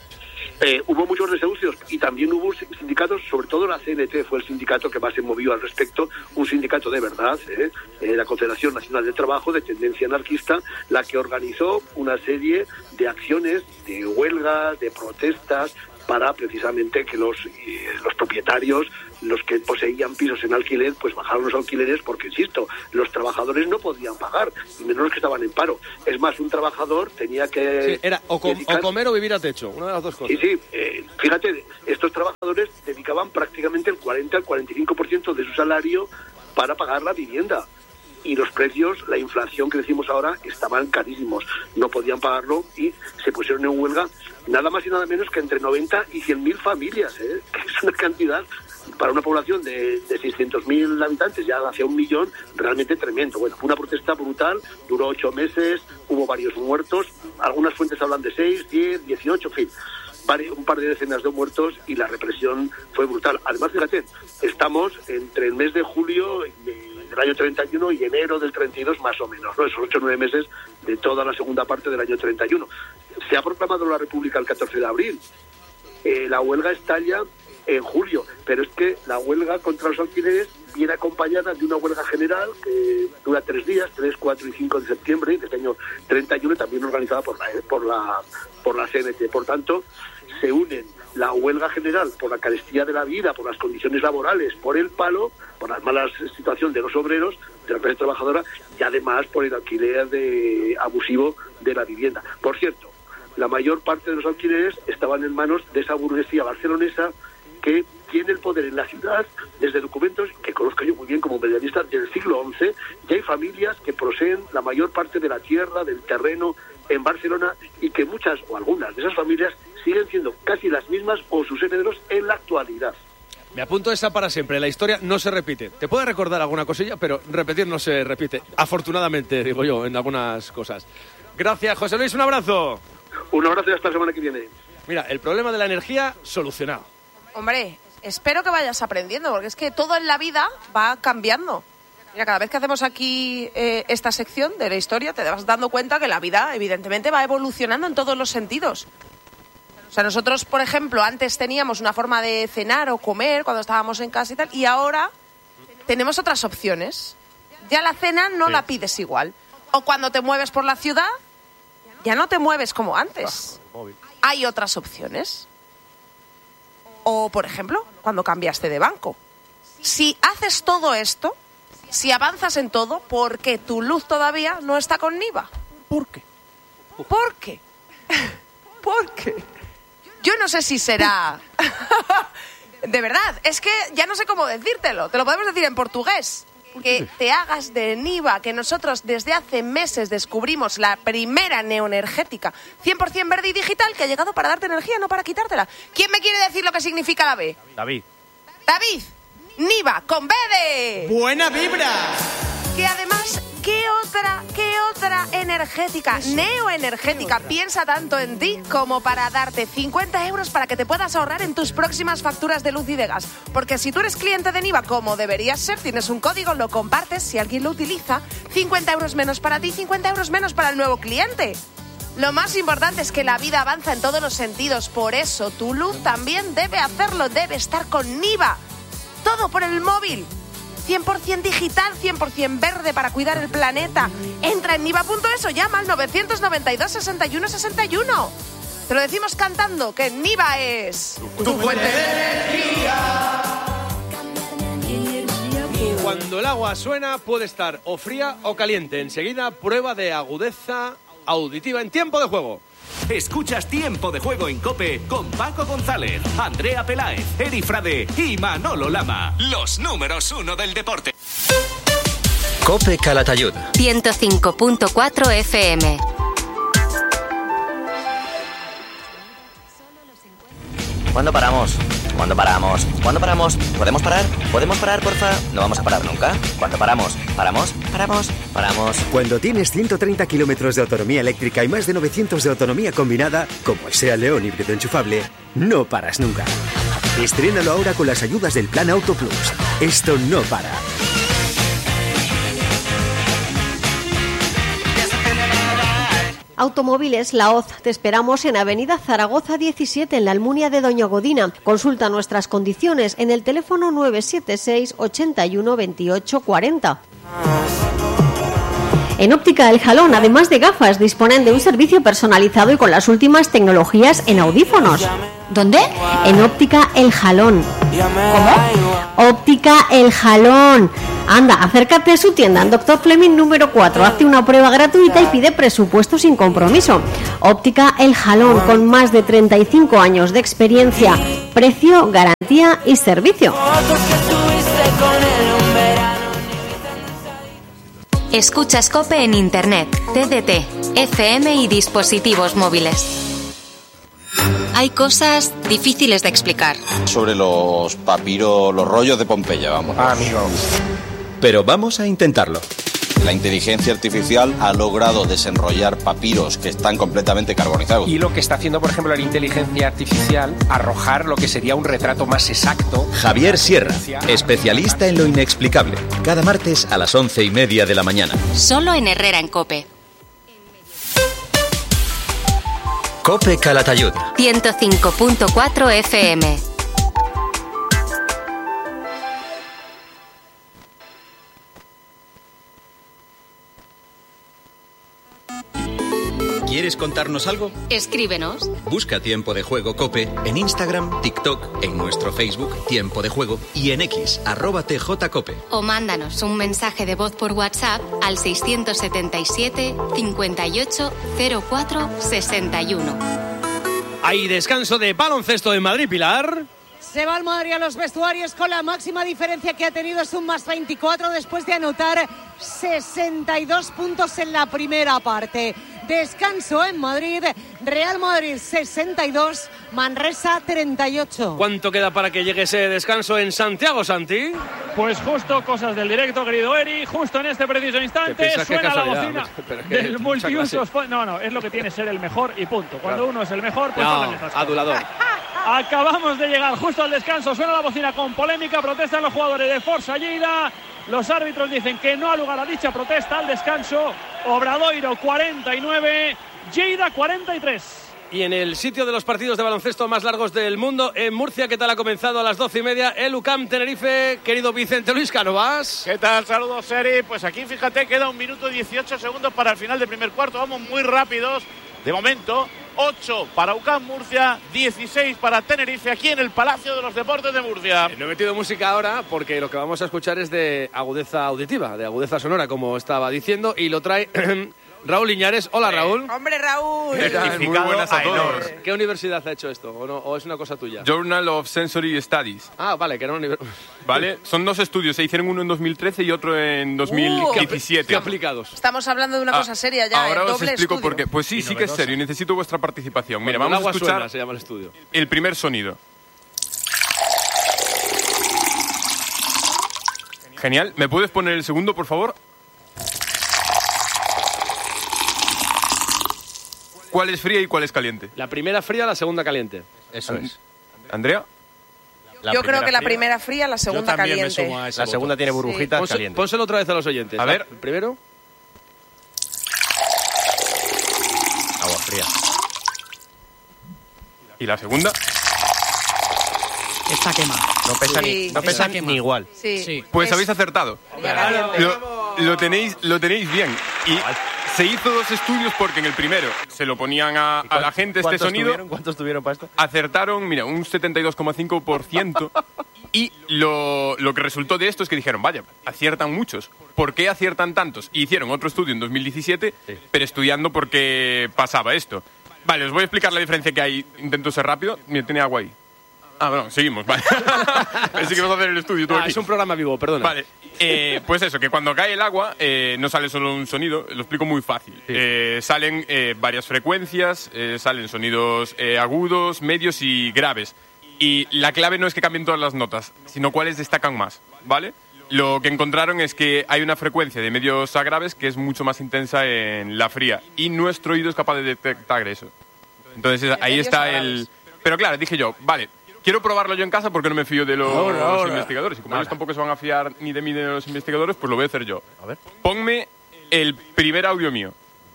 Hubo muchos desahucios y también hubo sindicatos, sobre todo la CNT fue el sindicato que más se movió al respecto, un sindicato de verdad, la Confederación Nacional de Trabajo, de tendencia anarquista, la que organizó una serie de acciones, de huelgas, de protestas, para precisamente que los propietarios, los que poseían pisos en alquiler, pues bajaron los alquileres porque, insisto, los trabajadores no podían pagar, y menos los que estaban en paro. Es más, un trabajador tenía que... Sí, era o comer o vivir a techo, una de las dos cosas. Sí, fíjate, estos trabajadores dedicaban prácticamente el 40 al 45% de su salario para pagar la vivienda. Y los precios, la inflación que decimos ahora, estaban carísimos. No podían pagarlo y se pusieron en huelga nada más y nada menos que entre 90 y 100.000 familias, que es una cantidad para una población de 600.000 habitantes, ya hacia 1 millón, realmente tremendo. Bueno, fue una protesta brutal, duró 8 meses, hubo varios muertos, algunas fuentes hablan de 6, 10, 18, en fin, un par de decenas de muertos, y la represión fue brutal. Además, fíjate, estamos entre el mes de julio del año 31 y enero del 32 más o menos, ¿no? Esos 8 o 9 meses de toda la segunda parte del año 31. Se ha proclamado la República el 14 de abril. La huelga estalla en julio, pero es que la huelga contra los alquileres viene acompañada de una huelga general que dura 3 días, 3, 4 y 5 de septiembre de este año 31, también organizada por la CNT. Por tanto, se unen la huelga general por la carestía de la vida, por las condiciones laborales, por el palo, por la mala situación de los obreros, de la clase trabajadora, y además por el alquiler abusivo de la vivienda. Por cierto, la mayor parte de los alquileres estaban en manos de esa burguesía barcelonesa que tiene el poder en la ciudad desde documentos que conozco yo muy bien como medianista del siglo XI. Y hay familias que poseen la mayor parte de la tierra, del terreno en Barcelona, y que muchas o algunas de esas familias siguen siendo casi las mismas o sus herederos en la actualidad. Me apunto esa para siempre, la historia no se repite. Te puede recordar alguna cosilla, pero repetir no se repite. Afortunadamente, digo yo, en algunas cosas. Gracias, José Luis, un abrazo. Un abrazo y hasta la semana que viene. Mira, el problema de la energía solucionado. Hombre, espero que vayas aprendiendo, porque es que todo en la vida va cambiando. Mira, cada vez que hacemos aquí esta sección de la historia, te vas dando cuenta que la vida, evidentemente, va evolucionando en todos los sentidos. O sea, nosotros, por ejemplo, antes teníamos una forma de cenar o comer cuando estábamos en casa y tal, y ahora tenemos otras opciones. Ya la cena no la pides igual. O cuando te mueves por la ciudad, ya no te mueves como antes. Hay otras opciones. O, por ejemplo, cuando cambiaste de banco. Si haces todo esto, si avanzas en todo, ¿por qué tu luz todavía no está con NIVA? ¿Por qué? ¿Por qué? ¿Por qué? Yo no sé si será... De verdad, es que ya no sé cómo decírtelo. Te lo podemos decir en portugués. Que te hagas de NIVA, que nosotros desde hace meses descubrimos la primera neoenergética 100% verde y digital que ha llegado para darte energía, no para quitártela. ¿Quién me quiere decir lo que significa la B? David, NIVA, con B de... ¡Buena vibra! Que además, ¿qué otra energética, neoenergética, piensa tanto en ti como para darte 50 euros para que te puedas ahorrar en tus próximas facturas de luz y de gas? Porque si tú eres cliente de NIVA, como deberías ser, tienes un código, lo compartes, si alguien lo utiliza, 50 euros menos para ti, 50 euros menos para el nuevo cliente. Lo más importante es que la vida avanza en todos los sentidos, por eso tu luz también debe hacerlo, debe estar con NIVA. Todo por el móvil. 100% digital, 100% verde para cuidar el planeta. Entra en niva.es o llama al 992 61 61. Te lo decimos cantando, que NIVA es... ¡Tu fuente de energía! Cuando el agua suena puede estar o fría o caliente. Enseguida, prueba de agudeza auditiva en tiempo de juego. Escuchas Tiempo de Juego en COPE con Paco González, Andrea Peláez, Eri Frade y Manolo Lama. Los números 1 del deporte. COPE Calatayud. 105.4 FM. ¿Cuándo paramos? ¿Cuándo paramos? ¿Cuándo paramos? ¿Podemos parar? ¿Podemos parar, porfa? No vamos a parar nunca. ¿Cuándo paramos? ¿Paramos? ¿Paramos? ¿Paramos? Cuando tienes 130 kilómetros de autonomía eléctrica y más de 900 de autonomía combinada, como el SEAT León híbrido enchufable, no paras nunca. Estrénalo ahora con las ayudas del Plan Auto Plus. Esto no para. Automóviles La Hoz. Te esperamos en Avenida Zaragoza 17, en la Almunia de Doña Godina. Consulta nuestras condiciones en el teléfono 976 81 28 40. En Óptica El Jalón, además de gafas, disponen de un servicio personalizado y con las últimas tecnologías en audífonos. ¿Dónde? En Óptica El Jalón. ¿Cómo? Óptica El Jalón. Anda, acércate a su tienda en Dr. Fleming número 4. Hazte una prueba gratuita y pide presupuesto sin compromiso. Óptica El Jalón, con más de 35 años de experiencia. Precio, garantía y servicio. Escuchas COPE en Internet, TDT, FM y dispositivos móviles. Hay cosas difíciles de explicar. Sobre los papiros, los rollos de Pompeya, vamos. Amigo. Pero vamos a intentarlo. La inteligencia artificial ha logrado desenrollar papiros que están completamente carbonizados. Y lo que está haciendo, por ejemplo, la inteligencia artificial, arrojar lo que sería un retrato más exacto. Javier Sierra, especialista en lo inexplicable. Cada martes a las 11:30 de la mañana. Solo en Herrera en COPE. COPE Calatayud. 105.4 FM. ¿Quieres contarnos algo? Escríbenos. Busca Tiempo de Juego COPE en Instagram, TikTok, en nuestro Facebook Tiempo de Juego y en X, @TJCOPE. O mándanos un mensaje de voz por WhatsApp al 677 58 04 61. Hay descanso de baloncesto en Madrid, Pilar. Se va el Madrid a los vestuarios con la máxima diferencia que ha tenido, es un más 24 después de anotar 62 puntos en la primera parte. Descanso en Madrid, Real Madrid 62, Manresa 38. ¿Cuánto queda para que llegue ese descanso en Santiago, Santi? Pues justo, cosas del directo, querido Eri, justo en este preciso instante suena la bocina del multiusos. No, es lo que tiene ser el mejor y punto. Cuando uno es el mejor, pues hablan esas cosas. Adulador. Acabamos de llegar justo al descanso, suena la bocina con polémica, protestan los jugadores de Forza Lleida. Los árbitros dicen que no ha lugar a dicha protesta al descanso. Obradoiro 49, Lleida 43. Y en el sitio de los partidos de baloncesto más largos del mundo, en Murcia, ¿qué tal ha comenzado a las 12:30? El UCAM Tenerife, querido Vicente Luis Cánovas. ¿Qué tal? Saludos, Seri. Pues aquí, fíjate, queda 1 minuto 18 segundos para el final del primer cuarto. Vamos muy rápidos. De momento, 8 para UCAM Murcia, 16 para Tenerife, aquí en el Palacio de los Deportes de Murcia. No he metido música ahora porque lo que vamos a escuchar es de agudeza auditiva, de agudeza sonora, como estaba diciendo, y lo trae Raúl Iñares. Hola, Raúl. Hombre, Raúl. Muy buenas a todos. ¿Qué universidad ha hecho esto? ¿O es una cosa tuya? Journal of Sensory Studies. Ah, vale, que era una universidad. Vale, son 2 estudios. Se hicieron uno en 2013 y otro en 2017. ¿Qué aplicados? Estamos hablando de una cosa seria ya. Ahora os explico estudio. por qué. Pues sí que es serio y necesito vuestra participación. Mira, vamos a escuchar. Suena, se llama el estudio. El primer sonido. Genial. ¿Me puedes poner el segundo, por favor? ¿Cuál es fría y cuál es caliente? La primera fría, la segunda caliente. Eso es. ¿Andrea? Yo creo que la primera fría, la segunda caliente. La segunda tiene burbujitas calientes. Pónselo otra vez a los oyentes. A ver. El primero. Agua fría. ¿Y la segunda? Está quemada. No pesa ni igual. Sí. Pues habéis acertado. Lo tenéis bien. Y se hizo 2 estudios porque en el primero se lo ponían a la gente este sonido. ¿Cuántos tuvieron para esto? Acertaron, mira, un 72,5%. Y lo que resultó de esto es que dijeron, vaya, aciertan muchos. ¿Por qué aciertan tantos? Y hicieron otro estudio en 2017, pero estudiando por qué pasaba esto. Vale, os voy a explicar la diferencia que hay. Intento ser rápido. Mira, tiene agua ahí. Ah, bueno, seguimos, vale. Pensé que vas a hacer el estudio tú aquí. Es un programa vivo, perdona. Vale, pues eso, que cuando cae el agua no sale solo un sonido, lo explico muy fácil. Sí. Salen varias frecuencias, salen sonidos agudos, medios y graves. Y la clave no es que cambien todas las notas, sino cuáles destacan más, ¿vale? Lo que encontraron es que hay una frecuencia de medios a graves que es mucho más intensa en la fría. Y nuestro oído es capaz de detectar eso. Entonces ahí está el... Pero claro, dije yo, vale... Quiero probarlo yo en casa porque no me fío de los investigadores. Y como ellos tampoco se van a fiar ni de mí ni de los investigadores, pues lo voy a hacer yo. A ver. Ponme el primer audio mío.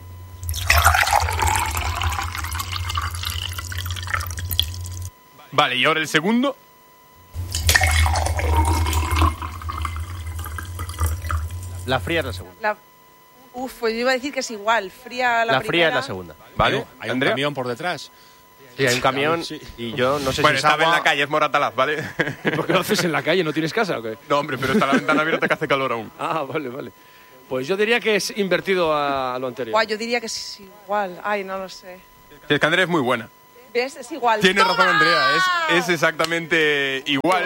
Vale, y ahora el segundo. La fría es la segunda. Pues yo iba a decir que es igual. Fría la primera. Fría es la segunda. Vale. Hay un camión por detrás. Sí, hay un camión y yo no sé si es agua... estaba en la calle, es Moratalaz, ¿vale? ¿Por qué lo haces en la calle? ¿No tienes casa o qué? No, hombre, pero está la ventana abierta que hace calor aún. Ah, vale. Pues yo diría que es invertido a lo anterior. Yo diría que es igual. Ay, no lo sé. Es que Andrea es muy buena. ¿Ves? Es igual. Tienes razón, Andrea. Es exactamente igual.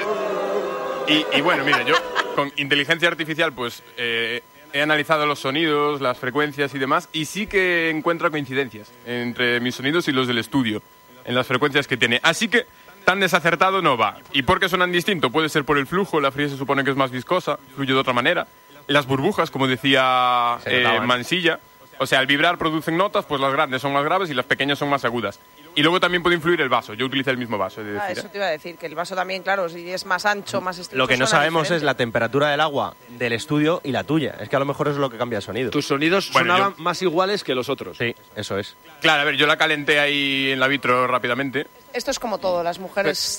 Y bueno, mira, yo con inteligencia artificial pues he analizado los sonidos, las frecuencias y demás, y sí que encuentro coincidencias entre mis sonidos y los del estudio, en las frecuencias que tiene. Así que tan desacertado no va. ¿Y por qué suenan distinto? Puede ser por el flujo, la fría se supone que es más viscosa, fluye de otra manera. Las burbujas, como decía Mansilla, o sea, al vibrar producen notas, pues las grandes son más graves y las pequeñas son más agudas. Y luego también puede influir el vaso. Yo utilicé el mismo vaso, he de decir. Eso te iba a decir, que el vaso también, claro, si es más ancho, más estrecho. Lo que no sabemos es la temperatura del agua del estudio y la tuya. Es que a lo mejor eso es lo que cambia el sonido. Tus sonidos sonaban más iguales que los otros. Sí, eso es. Claro, a ver, yo la calenté ahí en la vitro rápidamente. Esto es como todo, las mujeres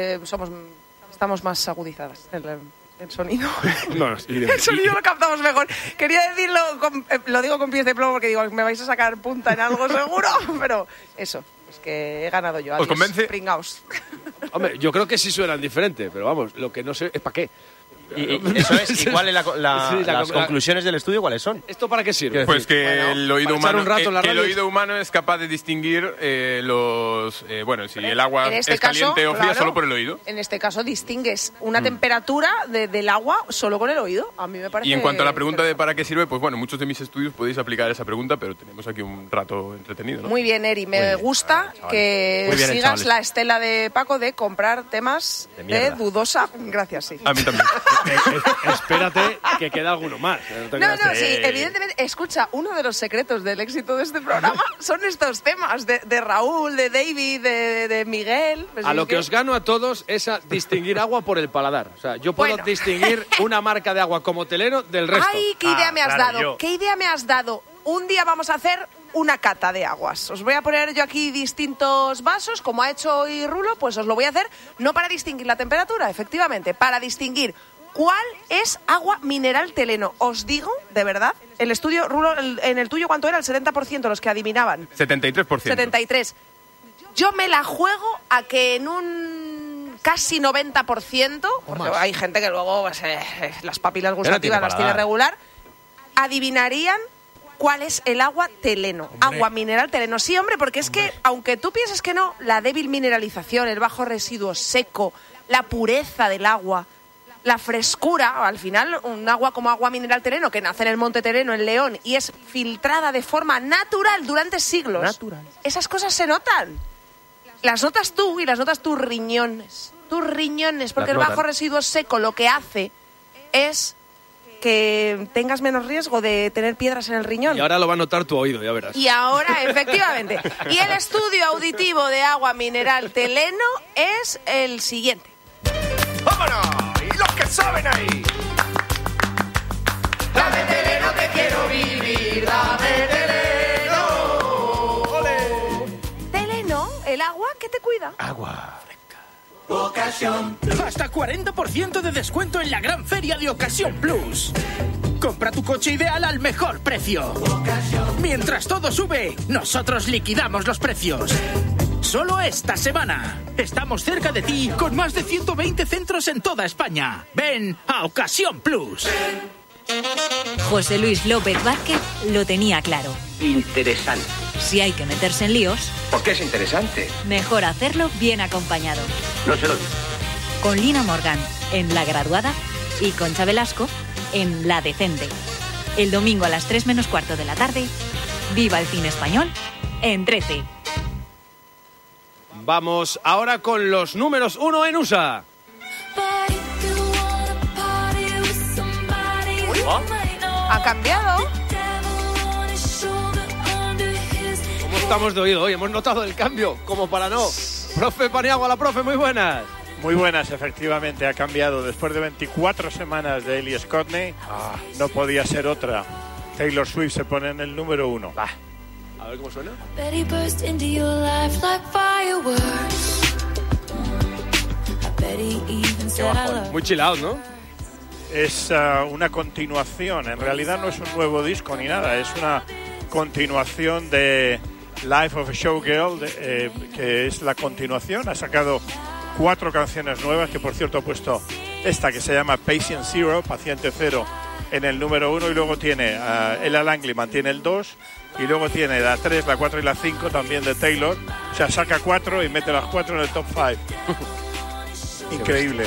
estamos más agudizadas el sonido. El sonido lo captamos mejor. Quería decirlo, lo digo con pies de plomo porque digo, me vais a sacar punta en algo seguro, pero eso. Es que he ganado yo. ¿Os convence? Pringaos. Hombre, yo creo que sí suenan diferente, pero vamos, lo que no sé es para qué. Y eso es, ¿y cuáles las conclusiones del estudio cuáles son? ¿Esto para qué sirve? Pues que el oído humano es capaz de distinguir si el agua es caliente o fría solo por el oído. En este caso distingues una temperatura del agua solo con el oído. A mí me parece. Y en cuanto a la pregunta de para qué sirve, pues bueno, muchos de mis estudios podéis aplicar esa pregunta, pero tenemos aquí un rato entretenido, ¿no? Muy bien, Eri, me gusta que sigas la estela de Paco de comprar temas de dudosa. Gracias, sí. A mí también. Espérate que queda alguno más. Sí, evidentemente. Escucha, uno de los secretos del éxito de este programa son estos temas de Raúl, de David, de Miguel. Pues a lo que os gano a todos es a distinguir agua por el paladar. O sea, yo puedo distinguir una marca de agua como Teleno del resto. ¡Ay, qué idea me has dado! ¿Qué idea me has dado? Un día vamos a hacer una cata de aguas. Os voy a poner yo aquí distintos vasos, como ha hecho hoy Rulo, pues os lo voy a hacer no para distinguir la temperatura, efectivamente, para distinguir ¿cuál es agua mineral Teleno? Os digo, de verdad, el estudio, Rulo, en el tuyo, ¿cuánto era? El 70% los que adivinaban. 73%. 73%. Yo me la juego a que en un casi 90%, porque hay gente que luego las papilas gustativas las tiene regular, adivinarían cuál es el agua Teleno. Agua mineral Teleno. Sí, hombre, porque es que, aunque tú pienses que no, la débil mineralización, el bajo residuo seco, la pureza del agua, la frescura, al final un agua como agua mineral Teleno que nace en el Monte Teleno en León y es filtrada de forma natural durante siglos. Natural. Esas cosas se notan. Las notas tú y las notas tus riñones. Tus riñones, porque el bajo residuo seco lo que hace es que tengas menos riesgo de tener piedras en el riñón. Y ahora lo va a notar tu oído, ya verás. Y ahora, efectivamente. Y el estudio auditivo de agua mineral Teleno es el siguiente. ¡Vámonos! ¡Y los que saben ahí! Dame Teleno que quiero vivir, dame Teleno. ¡Ole! Teleno, el agua que te cuida. Agua. Ocasión. Hasta 40% de descuento en la gran feria de Ocasión Plus. Compra tu coche ideal al mejor precio. Mientras todo sube, nosotros liquidamos los precios. Solo esta semana. Estamos cerca de ti con más de 120 centros en toda España. Ven a Ocasión Plus. José Luis López Vázquez lo tenía claro. Interesante. Si hay que meterse en líos, porque es interesante, mejor hacerlo bien acompañado. No se lo digo. Con Lina Morgan en La Graduada y Concha Velasco en La Decente. El domingo a las 3 menos cuarto de la tarde, viva el cine español en 13. Vamos ahora con los números 1 en USA. ¿Ha cambiado? ¿Cómo estamos de oído hoy? Hemos notado el cambio, como para no. Profe Paniagua, la profe, muy buenas. Muy buenas, efectivamente, ha cambiado. Después de 24 semanas de Ellie Scotney, no podía ser otra. Taylor Swift se pone en el número 1. A ver cómo suena. Qué bajón. Muy chill out, ¿no? Es una continuación, en realidad no es un nuevo disco ni nada, es una continuación de Life of a Showgirl, que es la continuación. Ha sacado 4 canciones nuevas, que por cierto ha puesto esta que se llama Patient Zero, Paciente Cero, en el número 1, y luego tiene Ella Langley mantiene el 2, y luego tiene la 3, la 4 y la 5 también de Taylor. O sea, saca 4 y mete las 4 en el top 5. Increíble.